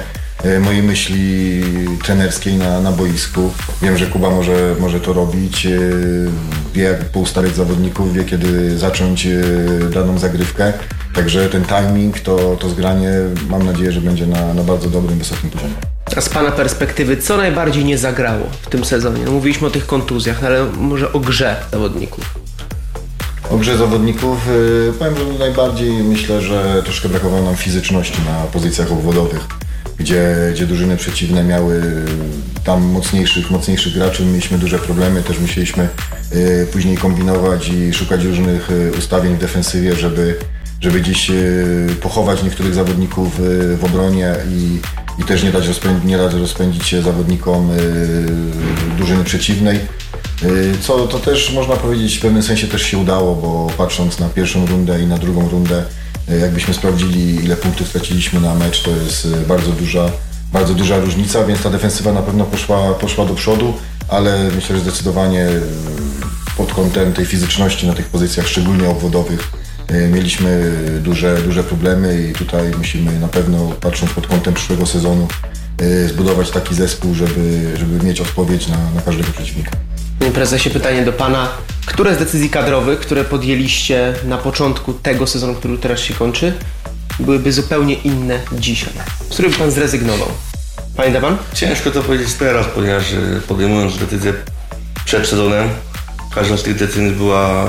mojej myśli trenerskiej na boisku. Wiem, że Kuba może to robić, wie jak poustawiać zawodników, wie kiedy zacząć daną zagrywkę. Także ten timing, to zgranie, mam nadzieję, że będzie na bardzo dobrym, wysokim poziomie. A z Pana perspektywy, co najbardziej nie zagrało w tym sezonie? No, mówiliśmy o tych kontuzjach, ale może o grze zawodników. O grze zawodników powiem, że najbardziej myślę, że troszkę brakowało nam fizyczności na pozycjach obwodowych, gdzie drużyny przeciwne miały tam mocniejszych graczy, mieliśmy duże problemy, też musieliśmy później kombinować i szukać różnych ustawień w defensywie, żeby gdzieś pochować niektórych zawodników w obronie i też nie dać rozpędzić się zawodnikom drużyny przeciwnej. Co to też można powiedzieć w pewnym sensie też się udało, bo patrząc na pierwszą rundę i na drugą rundę, jakbyśmy sprawdzili ile punktów straciliśmy na mecz, to jest bardzo duża różnica, więc ta defensywa na pewno poszła do przodu, ale myślę, że zdecydowanie pod kątem tej fizyczności na tych pozycjach, szczególnie obwodowych, mieliśmy duże problemy i tutaj musimy na pewno, patrząc pod kątem przyszłego sezonu, zbudować taki zespół, żeby mieć odpowiedź na każdego przeciwnika. Panie prezesie, pytanie do Pana. Które z decyzji kadrowych, które podjęliście na początku tego sezonu, który teraz się kończy, byłyby zupełnie inne dzisiaj? Z których by Pan zrezygnował? Pamięta Pan? Ciężko to powiedzieć teraz, ponieważ podejmując decyzję przed sezonem, każda z tych decyzji była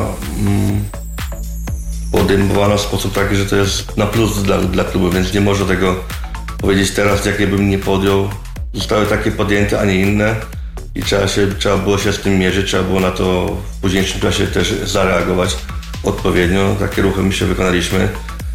podejmowana w sposób taki, że to jest na plus dla klubu, więc nie można tego powiedzieć teraz, jakie bym nie podjął. Zostały takie podjęte, a nie inne i trzeba było się z tym mierzyć, trzeba było na to w późniejszym czasie też zareagować odpowiednio. Takie ruchy my się wykonaliśmy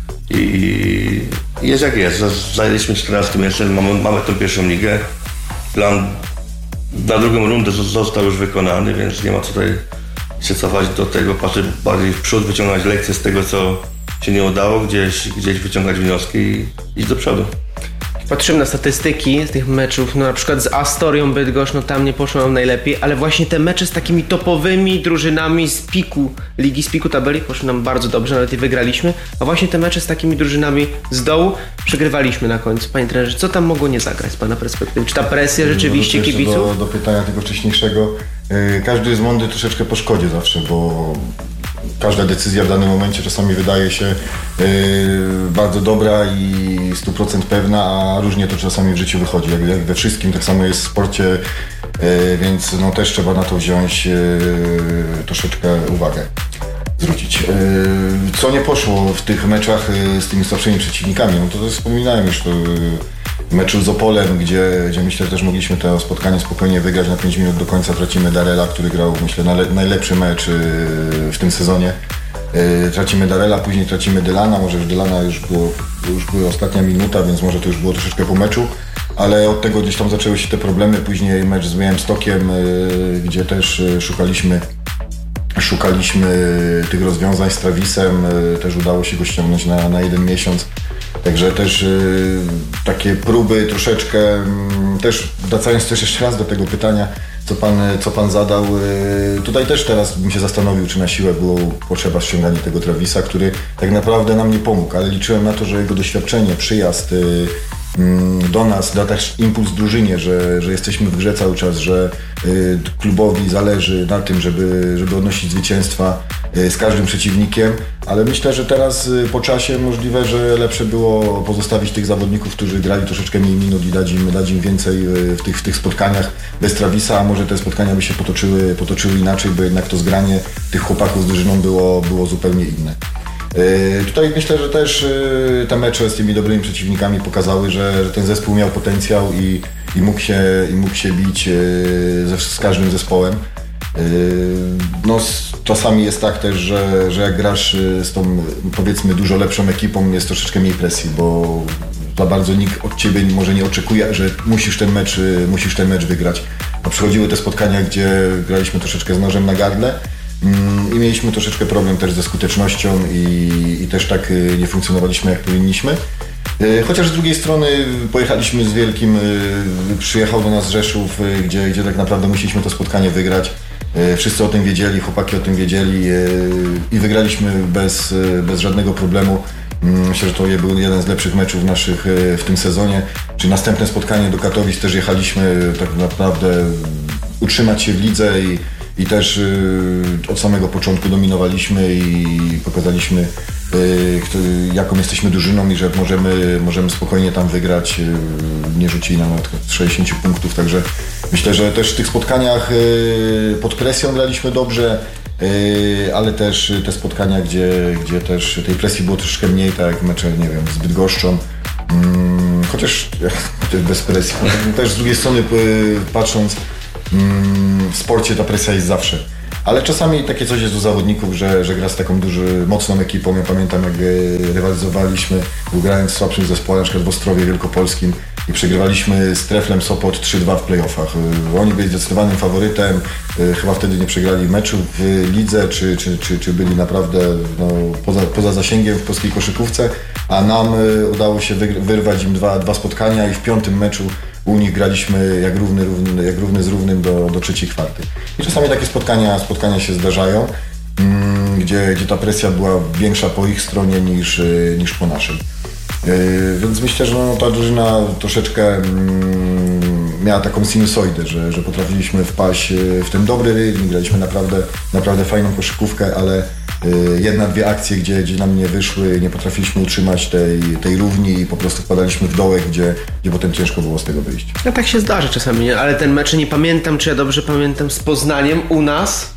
i jest jak jest. Zajęliśmy 14 miejsce, mamy tą pierwszą ligę. Plan na drugą rundę został już wykonany, więc nie ma co tutaj się cofać do tego, patrzeć bardziej w przód, wyciągać lekcje z tego, co się nie udało, gdzieś wyciągać wnioski i iść do przodu. Patrzymy na statystyki z tych meczów, no na przykład z Astorią Bydgoszcz, no tam nie poszło nam najlepiej, ale właśnie te mecze z takimi topowymi drużynami z piku ligi, z piku tabeli poszły nam bardzo dobrze, nawet i wygraliśmy, a właśnie te mecze z takimi drużynami z dołu przegrywaliśmy na końcu. Panie trenerze, co tam mogło nie zagrać z Pana perspektywy? Czy ta presja rzeczywiście kibiców? Do pytania tego wcześniejszego, każdy jest mądry troszeczkę po szkodzie zawsze, bo każda decyzja w danym momencie czasami wydaje się bardzo dobra i 100% pewna, a różnie to czasami w życiu wychodzi, jak we wszystkim, tak samo jest w sporcie, więc no, też trzeba na to wziąć troszeczkę uwagę, zwrócić. Co nie poszło w tych meczach z tymi słabszymi przeciwnikami, no to wspominałem już w meczu z Opolem, gdzie myślę, że też mogliśmy to spotkanie spokojnie wygrać. Na 5 minut do końca tracimy Darela, który grał, myślę, najlepszy mecz w tym sezonie. Tracimy Darela, później tracimy Dylana, może już Dylana już była ostatnia minuta, więc może to już było troszeczkę po meczu, ale od tego gdzieś tam zaczęły się te problemy. Później mecz z Białymstokiem, gdzie też szukaliśmy tych rozwiązań z Travisem, też udało się go ściągnąć na 1 miesiąc. Także też takie próby troszeczkę, też wracając też jeszcze raz do tego pytania, co pan zadał, tutaj też teraz bym się zastanowił, czy na siłę było potrzeba ściągania tego Travisa, który tak naprawdę nam nie pomógł, ale liczyłem na to, że jego doświadczenie, przyjazd do nas da też impuls drużynie, że jesteśmy w grze cały czas, że klubowi zależy na tym, żeby odnosić zwycięstwa z każdym przeciwnikiem, ale myślę, że teraz po czasie możliwe, że lepsze było pozostawić tych zawodników, którzy grali troszeczkę mniej minut i dać im więcej w tych spotkaniach bez Travisa, a może te spotkania by się potoczyły inaczej, bo jednak to zgranie tych chłopaków z drużyną było zupełnie inne. Tutaj myślę, że też te mecze z tymi dobrymi przeciwnikami pokazały, że ten zespół miał potencjał i mógł się bić z każdym zespołem. No, czasami jest tak też, że jak grasz z tą, powiedzmy, dużo lepszą ekipą, jest troszeczkę mniej presji, bo za bardzo nikt od ciebie może nie oczekuje, że musisz ten mecz wygrać. A przychodziły te spotkania, gdzie graliśmy troszeczkę z nożem na gardle i mieliśmy troszeczkę problem też ze skutecznością i też tak nie funkcjonowaliśmy, jak powinniśmy. Chociaż z drugiej strony pojechaliśmy z Wielkim, przyjechał do nas Rzeszów, gdzie tak naprawdę musieliśmy to spotkanie wygrać. Wszyscy o tym wiedzieli, chłopaki o tym wiedzieli i wygraliśmy bez żadnego problemu. Myślę, że to był jeden z lepszych meczów naszych w tym sezonie. Czyli następne spotkanie do Katowic też jechaliśmy tak naprawdę utrzymać się w lidze i też od samego początku dominowaliśmy i pokazaliśmy, jaką jesteśmy drużyną i że możemy spokojnie tam wygrać. Nie rzucili nam nawet 60 punktów, także myślę, że też w tych spotkaniach pod presją graliśmy dobrze, ale też te spotkania, gdzie też tej presji było troszkę mniej, tak jak mecze, nie wiem, z Bydgoszczą, chociaż bez presji, też z drugiej strony patrząc, w sporcie ta presja jest zawsze. Ale czasami takie coś jest do zawodników, że gra z taką mocną ekipą. Ja pamiętam, jak rywalizowaliśmy, grałem w słabszych zespołach, na przykład w Ostrowie Wielkopolskim i przegrywaliśmy z Treflem Sopot 3-2 w playoffach. Oni byli zdecydowanym faworytem, chyba wtedy nie przegrali meczu w lidze, czy byli naprawdę poza zasięgiem w polskiej koszykówce, a nam udało się wyrwać im dwa spotkania i w 5. meczu u nich graliśmy jak równy z równym do trzeciej kwarty. I czasami takie spotkania się zdarzają, gdzie ta presja była większa po ich stronie niż po naszej. Więc myślę, że ta drużyna troszeczkę miała taką sinusoidę, że potrafiliśmy wpaść w ten dobry rytm, graliśmy naprawdę fajną koszykówkę, ale 1-2 akcje, gdzie nam nie wyszły, nie potrafiliśmy utrzymać tej równi i po prostu wpadaliśmy w dołek, gdzie potem ciężko było z tego wyjść. No tak się zdarza czasami, nie? Ale ten mecz nie pamiętam, czy ja dobrze pamiętam, z Poznaniem u nas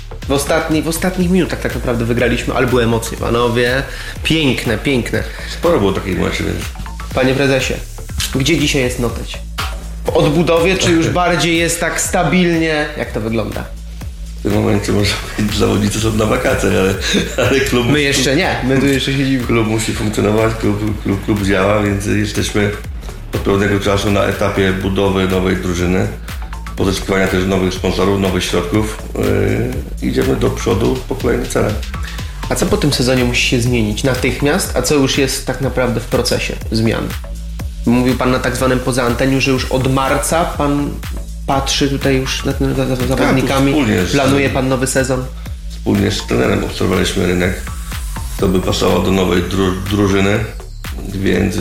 w ostatnich minutach tak naprawdę wygraliśmy, ale były emocje, panowie, piękne. Sporo było takich meczy, więc... Panie prezesie, gdzie dzisiaj jest Noteć? W odbudowie, czy już bardziej jest tak stabilnie? Jak to wygląda? W tym momencie może powiedzieć, że zawodnicy są na wakacjach, ale klub... My jeszcze nie, my tu jeszcze siedzimy. Klub musi funkcjonować, klub działa, więc jesteśmy od pewnego czasu na etapie budowy nowej drużyny, pozyskiwania też nowych sponsorów, nowych środków. Idziemy do przodu po kolejne cele. A co po tym sezonie musi się zmienić natychmiast, a co już jest tak naprawdę w procesie zmian? Mówił Pan na tak zwanym poza anteniu, że już od marca Pan patrzy tutaj już nad zawodnikami, planuje Pan nowy sezon? Wspólnie z trenerem obserwowaliśmy rynek, to by pasowało do nowej drużyny, więc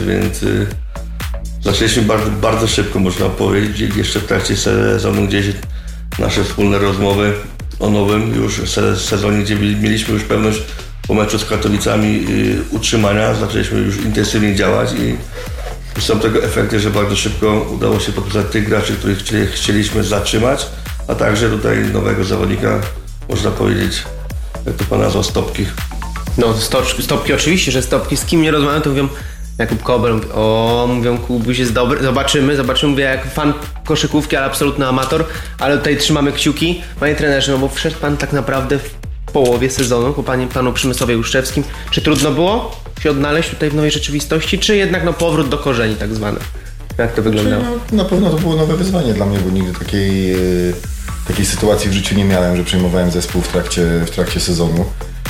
zaczęliśmy bardzo szybko, można powiedzieć, jeszcze w trakcie sezonu gdzieś nasze wspólne rozmowy o nowym już sezonie, gdzie mieliśmy już pewność po meczu z Katowicami utrzymania, zaczęliśmy już intensywnie działać i są tego efekty, że bardzo szybko udało się podpisać tych graczy, których chcieliśmy zatrzymać, a także tutaj nowego zawodnika, można powiedzieć, jak to Pan nazwał, Stopki. No Stopki oczywiście, że Stopki, z kim nie rozmawiam, to mówią Jakub Kober, mówią Kubuś jest dobry, zobaczymy, mówię jak fan koszykówki, ale absolutny amator, ale tutaj trzymamy kciuki. Panie trenerze, no bo wszedł Pan tak naprawdę w połowie sezonu, po Panu Przemysłowie Łuszczewskim. Czy trudno było się odnaleźć tutaj w nowej rzeczywistości, czy jednak powrót do korzeni tak zwany? Jak to wyglądało? Na pewno to było nowe wyzwanie dla mnie, bo nigdy takiej sytuacji w życiu nie miałem, że przejmowałem zespół w trakcie sezonu.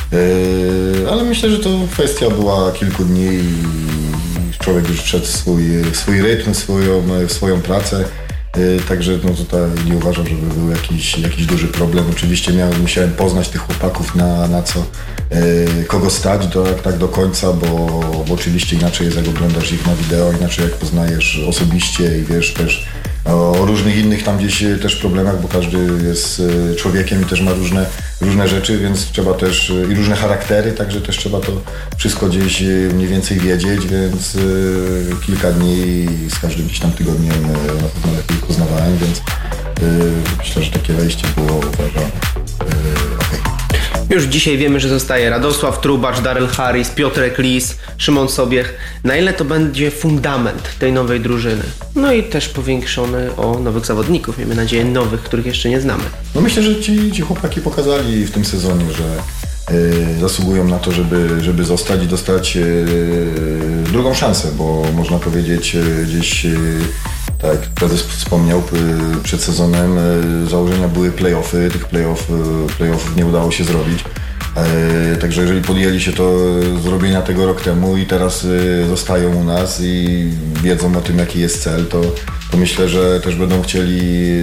Ale myślę, że to kwestia była kilku dni i człowiek już wszedł w swój rytm, w swoją pracę. Także tutaj nie uważam, żeby był jakiś duży problem. Oczywiście musiałem poznać tych chłopaków na co, kogo stać tak do końca, bo oczywiście inaczej jest jak oglądasz ich na wideo, inaczej jak poznajesz osobiście i wiesz też o różnych innych tam gdzieś też problemach, bo każdy jest człowiekiem i też ma różne rzeczy, więc trzeba też i różne charaktery, także też trzeba to wszystko gdzieś mniej więcej wiedzieć, więc kilka dni z każdym gdzieś tam tygodniem na pewno lepiej poznawałem, więc myślę, że takie wejście było uważane okej. Już dzisiaj wiemy, że zostaje Radosław Trubacz, Darrell Harris, Piotrek Lis, Szymon Sobiech. Na ile to będzie fundament tej nowej drużyny? No i też powiększony o nowych zawodników. Miejmy nadzieję nowych, których jeszcze nie znamy. No myślę, że ci chłopaki pokazali w tym sezonie, że zasługują na to, żeby zostać i dostać drugą szansę, bo można powiedzieć gdzieś, tak jak prezes wspomniał, przed sezonem założenia były play-offy, tych play-offów nie udało się zrobić. Także jeżeli podjęli się to zrobienia tego rok temu i teraz zostają u nas i wiedzą o tym, jaki jest cel, to myślę, że też będą chcieli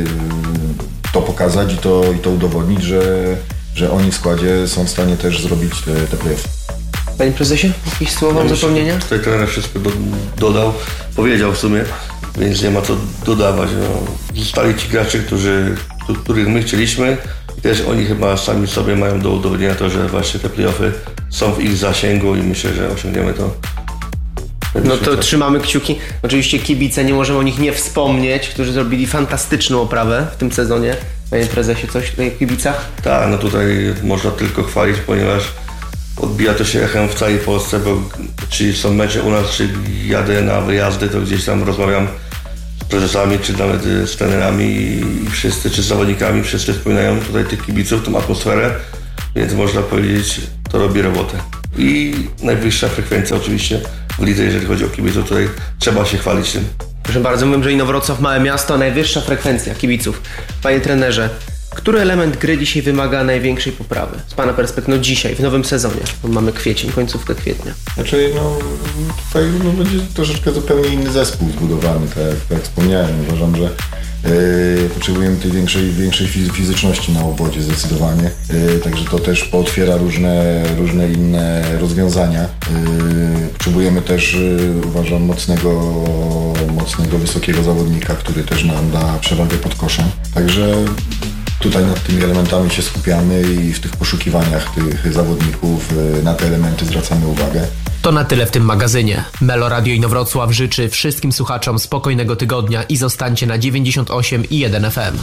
to pokazać i to udowodnić, że oni w składzie są w stanie też zrobić te play-offy. Panie prezesie, jakieś słowa uzupełnienia? Tutaj trener wszystko dodał, powiedział w sumie, więc nie ma co dodawać. Zostali ci gracze, których my chcieliśmy i też oni chyba sami sobie mają do udowodnienia to, że właśnie te play-offy są w ich zasięgu i myślę, że osiągniemy to. No to trzymamy kciuki. Oczywiście kibice, nie możemy o nich nie wspomnieć, którzy zrobili fantastyczną oprawę w tym sezonie. Panie prezesie, coś tutaj o kibicach? Tak, no tutaj można tylko chwalić, ponieważ odbija to się echem w całej Polsce, bo czy są mecze u nas, czy jadę na wyjazdy, to gdzieś tam rozmawiam z prezesami, czy nawet z trenerami i wszyscy, czy z zawodnikami, wszyscy wspominają tutaj tych kibiców, tą atmosferę, więc można powiedzieć, to robi robotę. I najwyższa frekwencja oczywiście w lidze, jeżeli chodzi o kibiców, tutaj trzeba się chwalić tym. Proszę bardzo, mówię, że Inowrocław, małe miasto, najwyższa frekwencja kibiców. Panie trenerze, który element gry dzisiaj wymaga największej poprawy? Z Pana perspektywy, dzisiaj, w nowym sezonie, bo mamy kwiecień, końcówkę kwietnia. Znaczy, tutaj będzie troszeczkę zupełnie inny zespół zbudowany, tak jak wspomniałem. Uważam, że potrzebujemy tej większej fizyczności na obwodzie zdecydowanie. Także to też pootwiera różne inne rozwiązania. Potrzebujemy też, uważam, mocnego, wysokiego zawodnika, który też nam da przewagę pod koszem. Także tutaj nad tymi elementami się skupiamy i w tych poszukiwaniach tych zawodników na te elementy zwracamy uwagę. To na tyle w tym magazynie. Melo Radio Inowrocław życzy wszystkim słuchaczom spokojnego tygodnia i zostańcie na 98,1 FM.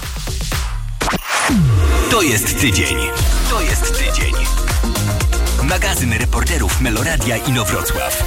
To jest tydzień. To jest tydzień. Magazyn reporterów Meloradia Inowrocław.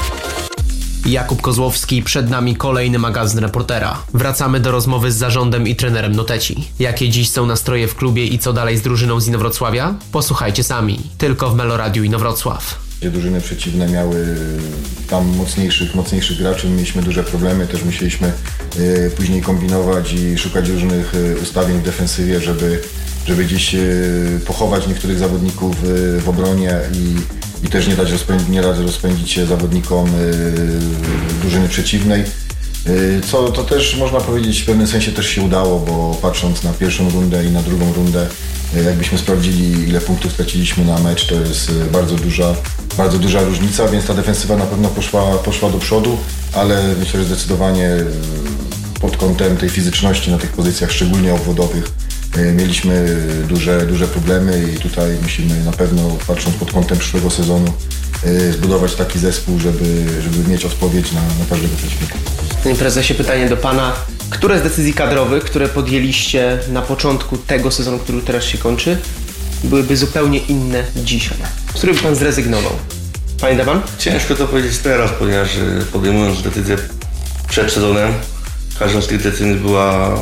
Jakub Kozłowski, przed nami kolejny magazyn reportera. Wracamy do rozmowy z zarządem i trenerem Noteci. Jakie dziś są nastroje w klubie i co dalej z drużyną z Inowrocławia? Posłuchajcie sami. Tylko w Meloradiu Inowrocław. Gdzie drużyny przeciwne miały tam mocniejszych graczy, mieliśmy duże problemy, też musieliśmy później kombinować i szukać różnych ustawień w defensywie, żeby gdzieś pochować niektórych zawodników w obronie i też nie dać rozpędzić się zawodnikom drużyny przeciwnej. Co to też można powiedzieć w pewnym sensie też się udało, bo patrząc na pierwszą rundę i na drugą rundę, jakbyśmy sprawdzili, ile punktów straciliśmy na mecz, to jest bardzo duża różnica, więc ta defensywa na pewno poszła do przodu, ale myślę, że zdecydowanie pod kątem tej fizyczności na tych pozycjach, szczególnie obwodowych, mieliśmy duże problemy i tutaj musimy na pewno, patrząc pod kątem przyszłego sezonu, zbudować taki zespół, żeby mieć odpowiedź na każdego przeciwnika. Panie prezesie, pytanie do Pana. Które z decyzji kadrowych, które podjęliście na początku tego sezonu, który teraz się kończy, byłyby zupełnie inne dzisiaj? Z których by Pan zrezygnował? Pamięta Pan? Ciężko to powiedzieć teraz, ponieważ podejmując decyzję przed sezonem, każda z tych decyzji była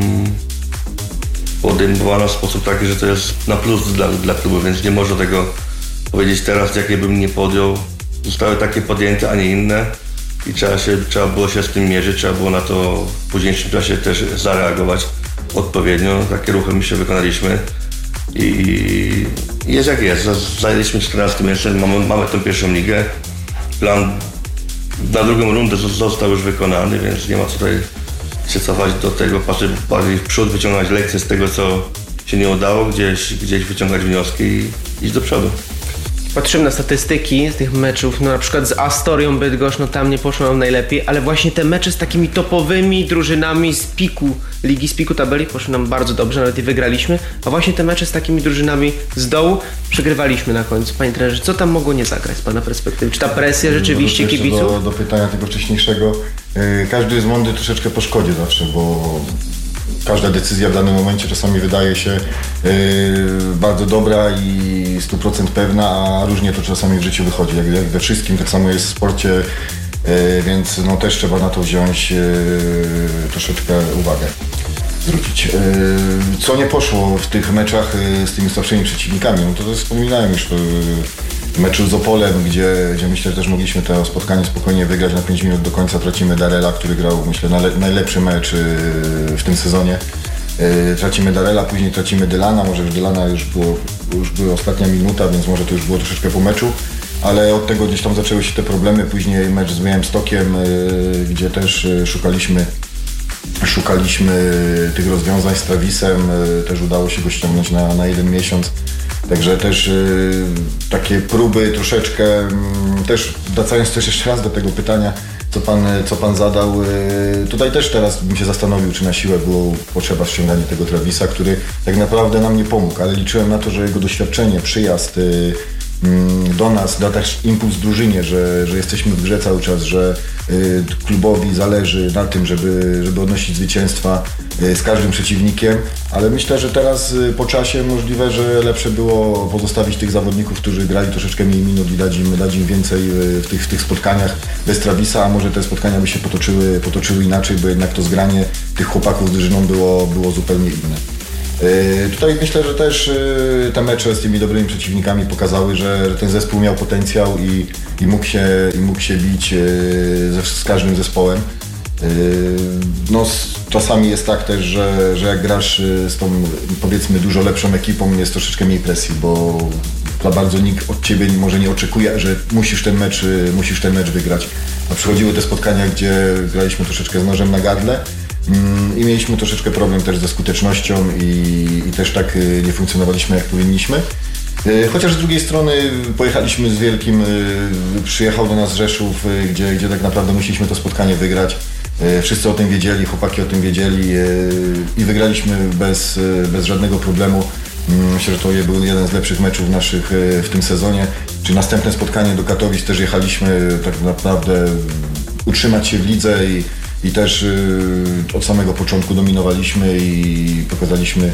podejmowana w sposób taki, że to jest na plus dla klubu, więc nie można tego powiedzieć teraz, jakie bym nie podjął. Zostały takie podjęte, a nie inne i trzeba było się z tym mierzyć, trzeba było na to w późniejszym czasie też zareagować odpowiednio. Takie ruchy my się wykonaliśmy i jest jak jest. Zajęliśmy 14 miejsce, mamy tę pierwszą ligę. Plan na drugą rundę został już wykonany, więc nie ma co tutaj się cofać do tego, patrzeć bardziej w przód, wyciągać lekcje z tego, co się nie udało, gdzieś wyciągać wnioski i iść do przodu. Patrzymy na statystyki z tych meczów, no na przykład z Astorią Bydgoszcz, no tam nie poszło nam najlepiej, ale właśnie te mecze z takimi topowymi drużynami z piku ligi, z piku tabeli poszły nam bardzo dobrze, nawet i wygraliśmy, a właśnie te mecze z takimi drużynami z dołu przegrywaliśmy na końcu. Panie trenerze, co tam mogło nie zagrać z Pana perspektywy? Czy ta presja rzeczywiście kibiców? Do pytania tego wcześniejszego, każdy jest mądry troszeczkę po szkodzie zawsze, bo każda decyzja w danym momencie czasami wydaje się bardzo dobra i 100% pewna, a różnie to czasami w życiu wychodzi, jak we wszystkim, tak samo jest w sporcie, więc no, też trzeba na to wziąć troszeczkę uwagę, zwrócić. Co nie poszło w tych meczach z tymi słabszymi przeciwnikami, no to wspominałem już w meczu z Opolem, gdzie myślę, że też mogliśmy to spotkanie spokojnie wygrać na 5 minut do końca. Tracimy Darela, który grał, myślę, najlepszy mecz w tym sezonie. Tracimy Darela, później tracimy Dylana, może już Dylana już była ostatnia minuta, więc może to już było troszeczkę po meczu, ale od tego gdzieś tam zaczęły się te problemy. Później mecz z Białymstokiem, gdzie też szukaliśmy tych rozwiązań z Travisem, też udało się go ściągnąć na 1 miesiąc. Także też takie próby troszeczkę, też wracając też jeszcze raz do tego pytania, co pan zadał, tutaj też teraz bym się zastanowił, czy na siłę było potrzeba ściągania tego Travisa, który tak naprawdę nam nie pomógł, ale liczyłem na to, że jego doświadczenie, przyjazd do nas da też impuls drużynie, że jesteśmy w grze cały czas, że klubowi zależy na tym, żeby odnosić zwycięstwa z każdym przeciwnikiem, ale myślę, że teraz po czasie możliwe, że lepsze było pozostawić tych zawodników, którzy grali troszeczkę mniej minut i dać im więcej w tych spotkaniach bez Travisa, a może te spotkania by się potoczyły inaczej, bo jednak to zgranie tych chłopaków z drużyną było zupełnie inne. Tutaj myślę, że też te mecze z tymi dobrymi przeciwnikami pokazały, że ten zespół miał potencjał i mógł się bić z każdym zespołem. No, czasami jest tak też, że jak grasz z tą, powiedzmy, dużo lepszą ekipą, jest troszeczkę mniej presji, bo za bardzo nikt od ciebie może nie oczekuje, że musisz ten mecz wygrać. A przychodziły te spotkania, gdzie graliśmy troszeczkę z nożem na gardle i mieliśmy troszeczkę problem też ze skutecznością i też tak nie funkcjonowaliśmy, jak powinniśmy. Chociaż z drugiej strony pojechaliśmy z wielkim, przyjechał do nas Rzeszów, gdzie tak naprawdę musieliśmy to spotkanie wygrać. Wszyscy o tym wiedzieli, chłopaki o tym wiedzieli i wygraliśmy bez żadnego problemu. Myślę, że to był jeden z lepszych meczów naszych w tym sezonie. Czy następne spotkanie do Katowic też jechaliśmy tak naprawdę utrzymać się w lidze i też od samego początku dominowaliśmy i pokazaliśmy,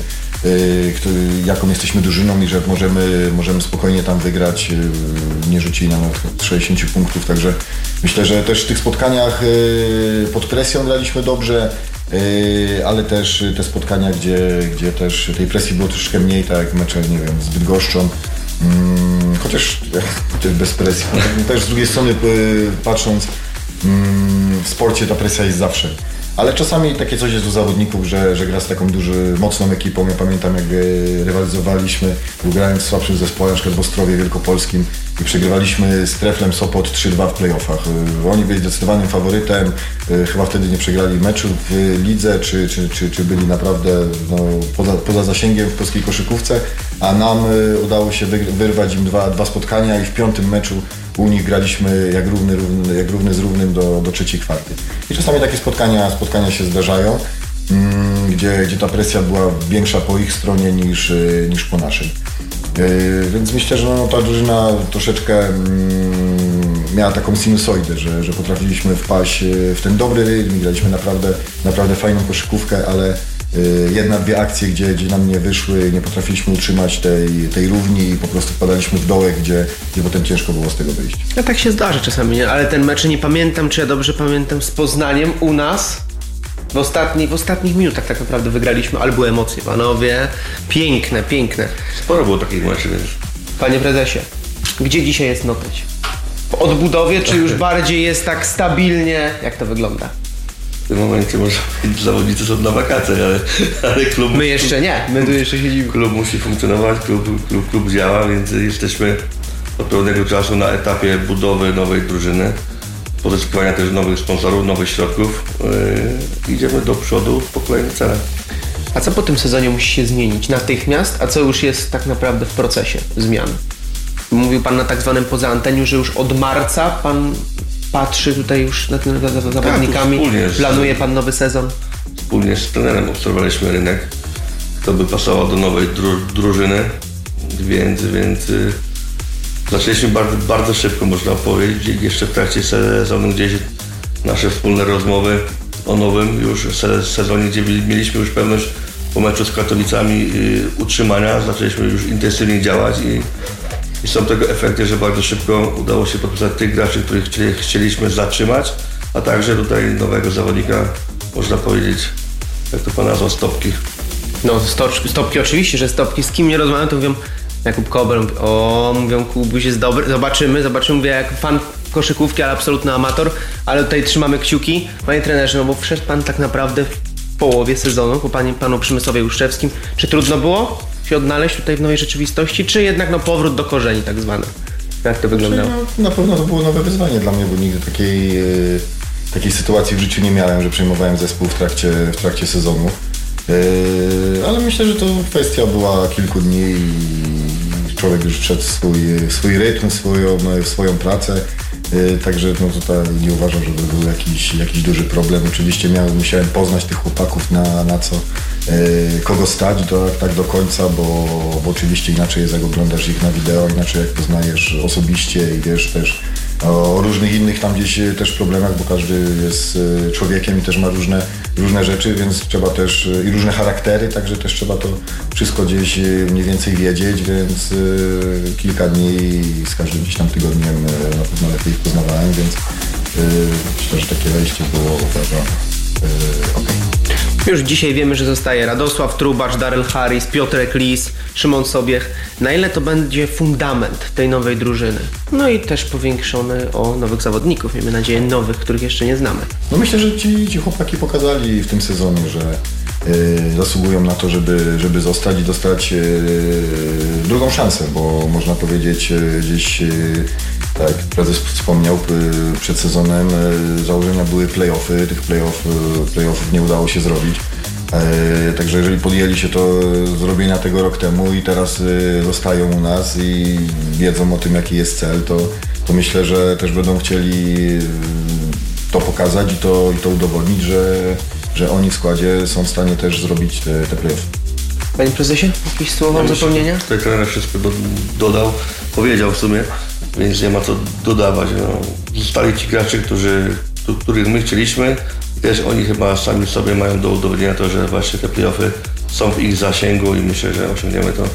jaką jesteśmy drużyną i że możemy spokojnie tam wygrać. Nie rzucili nam nawet 60 punktów, także myślę, że też w tych spotkaniach pod presją graliśmy dobrze, ale też te spotkania, gdzie też tej presji było troszeczkę mniej, tak jak mecze, nie wiem, z Bydgoszczą, chociaż bez presji. Też z drugiej strony patrząc, w sporcie ta presja jest zawsze. Ale czasami takie coś jest u zawodników, że gra z taką mocną ekipą. Ja pamiętam, jak rywalizowaliśmy, grałem w słabszym zespole, na przykład w Ostrowie Wielkopolskim i przegrywaliśmy z Treflem Sopot 3-2 w playoffach. Oni byli zdecydowanym faworytem, chyba wtedy nie przegrali meczu w lidze, czy byli naprawdę poza zasięgiem w polskiej koszykówce, a nam udało się wyrwać im dwa spotkania i w 5. meczu u nich graliśmy jak równy z równym do trzeciej kwarty. I czasami takie spotkania się zdarzają, gdzie ta presja była większa po ich stronie niż po naszej. Więc myślę, że ta drużyna troszeczkę miała taką sinusoidę, że potrafiliśmy wpaść w ten dobry rytm, graliśmy naprawdę fajną koszykówkę, ale dwie akcje, gdzie nam nie wyszły, nie potrafiliśmy utrzymać tej równi i po prostu wpadaliśmy w dołek, gdzie potem ciężko było z tego wyjść. No tak się zdarza czasami, nie? Ale ten mecz nie pamiętam, czy ja dobrze pamiętam, z Poznaniem u nas w ostatnich minutach tak naprawdę wygraliśmy, ale były emocje, panowie, piękne. Sporo było takich meczy, więc... Panie prezesie, gdzie dzisiaj jest Noteć? W odbudowie, czy już bardziej jest tak stabilnie? Jak to wygląda? W tym momencie może powiedzieć, zawodnicy są na wakacjach, ale klub... My jeszcze nie, my tu jeszcze siedzimy. Klub musi funkcjonować, klub działa, więc jesteśmy od pewnego czasu na etapie budowy nowej drużyny, pozyskiwania też nowych sponsorów, nowych środków. Idziemy do przodu po kolejne cele. A co po tym sezonie musi się zmienić natychmiast, a co już jest tak naprawdę w procesie zmian? Mówił Pan na tak zwanym poza anteniu, że już od marca Pan patrzy tutaj już nad zawodnikami, planuje Pan nowy sezon? Wspólnie z trenerem obserwowaliśmy rynek, kto by pasował do nowej drużyny, więc zaczęliśmy bardzo szybko, można powiedzieć, jeszcze w trakcie sezonu gdzieś nasze wspólne rozmowy o nowym już sezonie, gdzie mieliśmy już pewność po meczu z Katowicami utrzymania, zaczęliśmy już intensywnie działać i są tego efekty, że bardzo szybko udało się podpisać tych graczy, których chcieliśmy zatrzymać, a także tutaj nowego zawodnika, można powiedzieć, jak to Pan nazwał, Stopki. No Stopki oczywiście, że Stopki, z kim nie rozmawiam, to mówią Jakub Kober, mówią Kubuś jest dobry, zobaczymy, mówię jak fan koszykówki, ale absolutny amator, ale tutaj trzymamy kciuki. Panie trenerze, no bo wszedł Pan tak naprawdę w połowie sezonu, po Panu Przemysłowie Łuszczewskim. Czy trudno było się odnaleźć tutaj w nowej rzeczywistości, czy jednak powrót do korzeni tak zwany? Jak to wyglądało? Na pewno to było nowe wyzwanie dla mnie, bo nigdy takiej sytuacji w życiu nie miałem, że przejmowałem zespół w trakcie sezonu. Ale myślę, że to kwestia była kilku dni i człowiek już wszedł w swój rytm, w swoją pracę. Także no tutaj nie uważam, żeby był jakiś duży problem. Oczywiście musiałem poznać tych chłopaków na co kogo stać tak do końca, bo oczywiście inaczej jest jak oglądasz ich na wideo, inaczej jak poznajesz osobiście i wiesz też o różnych innych tam gdzieś też problemach, bo każdy jest człowiekiem i też ma różne rzeczy, więc trzeba też i różne charaktery, także też trzeba to wszystko gdzieś mniej więcej wiedzieć, więc kilka dni z każdym gdzieś tam tygodniem na pewno lepiej ich poznawałem, więc myślę, że takie wejście było okej. Już dzisiaj wiemy, że zostaje Radosław Trubacz, Darrell Harris, Piotrek Lis, Szymon Sobiech. Na ile to będzie fundament tej nowej drużyny? No i też powiększony o nowych zawodników. Miejmy nadzieję nowych, których jeszcze nie znamy. No myślę, że ci chłopaki pokazali w tym sezonie, że zasługują na to, żeby zostać i dostać drugą szansę, bo można powiedzieć gdzieś, tak jak prezes wspomniał, przed sezonem założenia były play-offy, tych play-offów nie udało się zrobić. Także jeżeli podjęli się to zrobienia tego rok temu i teraz zostają u nas i wiedzą o tym, jaki jest cel, to myślę, że też będą chcieli to pokazać i to udowodnić, że oni w składzie są w stanie też zrobić te play-offy. Panie prezesie, jakieś słowa dopełnienia? Tutaj trener wszystko dodał, powiedział w sumie, więc nie ma co dodawać. No. Zostali ci gracze, których my chcieliśmy. Też oni chyba sami sobie mają do udowodnienia to, że właśnie te play-offy są w ich zasięgu i myślę, że osiągniemy to.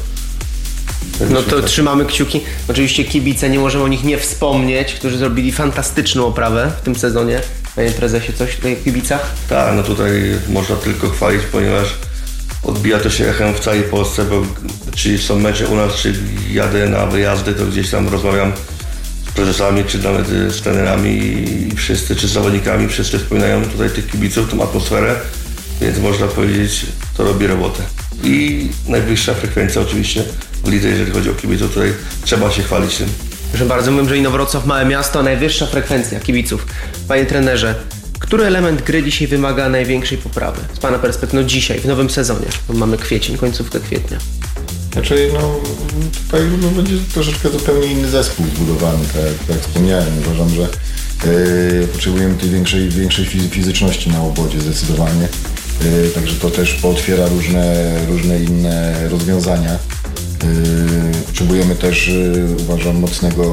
No to trzymamy kciuki. Oczywiście kibice, nie możemy o nich nie wspomnieć, którzy zrobili fantastyczną oprawę w tym sezonie. Panie prezesie, coś tutaj o kibicach? Tak, no tutaj można tylko chwalić, ponieważ odbija to się echem w całej Polsce, bo czy są mecze u nas, czy jadę na wyjazdy, to gdzieś tam rozmawiam z prezesami, czy nawet z trenerami i wszyscy, czy z zawodnikami, wszyscy wspominają tutaj tych kibiców, tą atmosferę, więc można powiedzieć, to robi robotę. I najwyższa frekwencja oczywiście w lidze, jeżeli chodzi o kibiców, tutaj trzeba się chwalić tym. Proszę bardzo, mówię, że Inowrocław, małe miasto, najwyższa frekwencja kibiców. Panie trenerze, który element gry dzisiaj wymaga największej poprawy? Z Pana perspektywy, no dzisiaj, w nowym sezonie, bo mamy kwiecień, końcówkę kwietnia. Znaczy, no tutaj będzie troszeczkę zupełnie inny zespół zbudowany, tak jak wspomniałem. Uważam, że potrzebujemy tej większej fizyczności na obwodzie zdecydowanie. Także to też pootwiera różne inne rozwiązania. Potrzebujemy też, uważam, mocnego,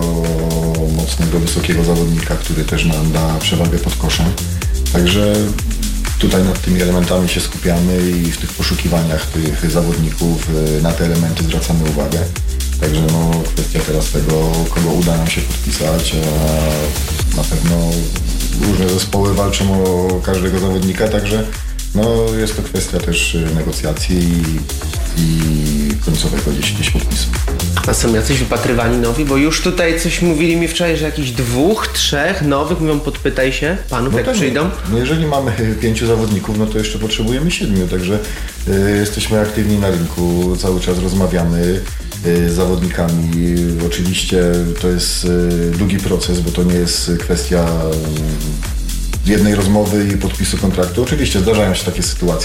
wysokiego zawodnika, który też nam da przewagę pod koszem. Także tutaj nad tymi elementami się skupiamy i w tych poszukiwaniach tych zawodników na te elementy zwracamy uwagę. Także no, kwestia teraz tego, kogo uda nam się podpisać, a na pewno różne zespoły walczą o każdego zawodnika, także no, jest to kwestia też negocjacji i końcowego gdzieś podpisu. A są jacyś wypatrywani nowi? Bo już tutaj coś mówili mi wczoraj, że jakichś 2, 3 nowych, mówią, podpytaj się panów, no jak przyjdą. No jeżeli mamy 5 zawodników, no to jeszcze potrzebujemy 7, także jesteśmy aktywni na rynku, cały czas rozmawiamy z zawodnikami. Oczywiście to jest długi proces, bo to nie jest kwestia jednej rozmowy i podpisu kontraktu. Oczywiście zdarzają się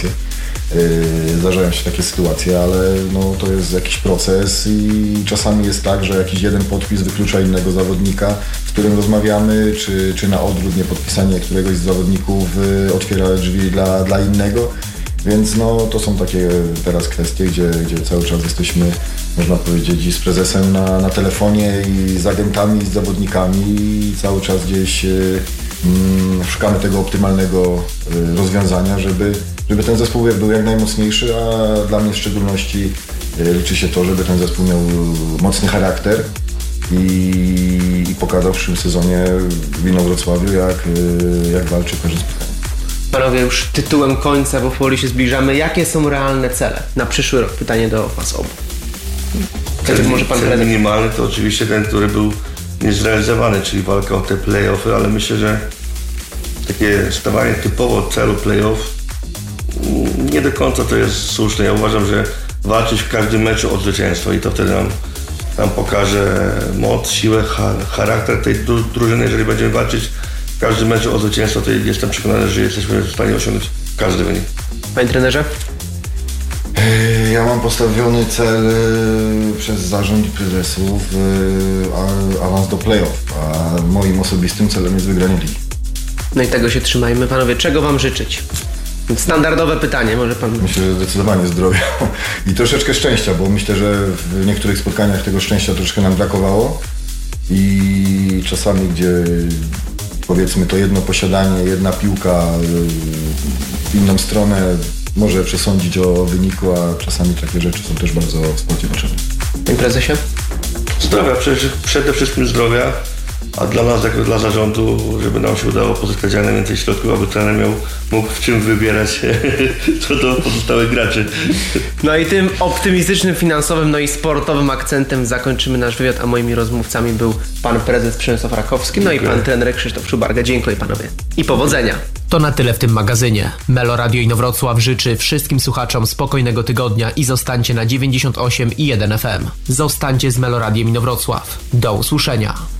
takie sytuacje, ale no, to jest jakiś proces i czasami jest tak, że jakiś jeden podpis wyklucza innego zawodnika, z którym rozmawiamy, czy na odwrót niepodpisanie któregoś z zawodników otwiera drzwi dla innego. Więc no, to są takie teraz kwestie, gdzie cały czas jesteśmy, można powiedzieć, i z prezesem na telefonie, i z agentami, i z zawodnikami, i cały czas gdzieś szukamy tego optymalnego rozwiązania, żeby ten zespół był jak najmocniejszy, a dla mnie w szczególności liczy się to, żeby ten zespół miał mocny charakter i pokazał w przyszłym sezonie w Inowrocławiu, jak walczy w każdym spotkaniu. Panowie, już tytułem końca, bo powoli się zbliżamy. Jakie są realne cele na przyszły rok? Pytanie do Was obu. Cel minimalny to oczywiście ten, który był niezrealizowany, czyli walka o te play-offy, ale myślę, że takie stawianie typowo celu play-off nie do końca to jest słuszne. Ja uważam, że walczyć w każdym meczu o zwycięstwo i to wtedy nam pokaże moc, siłę, charakter tej drużyny. Jeżeli będziemy walczyć w każdym meczu o zwycięstwo, to jestem przekonany, że jesteśmy w stanie osiągnąć każdy wynik. Panie trenerze? Ja mam postawiony cel przez zarząd i prezesów awans do play-off, a moim osobistym celem jest wygranie ligi. No i tego się trzymajmy. Panowie, czego wam życzyć? Standardowe pytanie, może pan... Myślę, że zdecydowanie zdrowia i troszeczkę szczęścia, bo myślę, że w niektórych spotkaniach tego szczęścia troszkę nam brakowało i czasami, gdzie powiedzmy to jedno posiadanie, jedna piłka w inną stronę może przesądzić o wyniku, a czasami takie rzeczy są też bardzo w sporcie potrzebne. Panie prezesie? Zdrowia, przede wszystkim zdrowia, a dla nas, jako dla zarządu, żeby nam się udało pozyskać jak najwięcej środków, aby trener mógł w czym wybierać co do pozostałych graczy. No i tym optymistycznym, finansowym, no i sportowym akcentem zakończymy nasz wywiad, a moimi rozmówcami był pan prezes Przemysław Rakowski, no i pan trener Krzysztof Szubarga. Dziękuję panowie i powodzenia. To na tyle w tym magazynie. Melo Radio Inowrocław życzy wszystkim słuchaczom spokojnego tygodnia i zostańcie na 98,1 FM. Zostańcie z Melo Radiem Inowrocław. Do usłyszenia.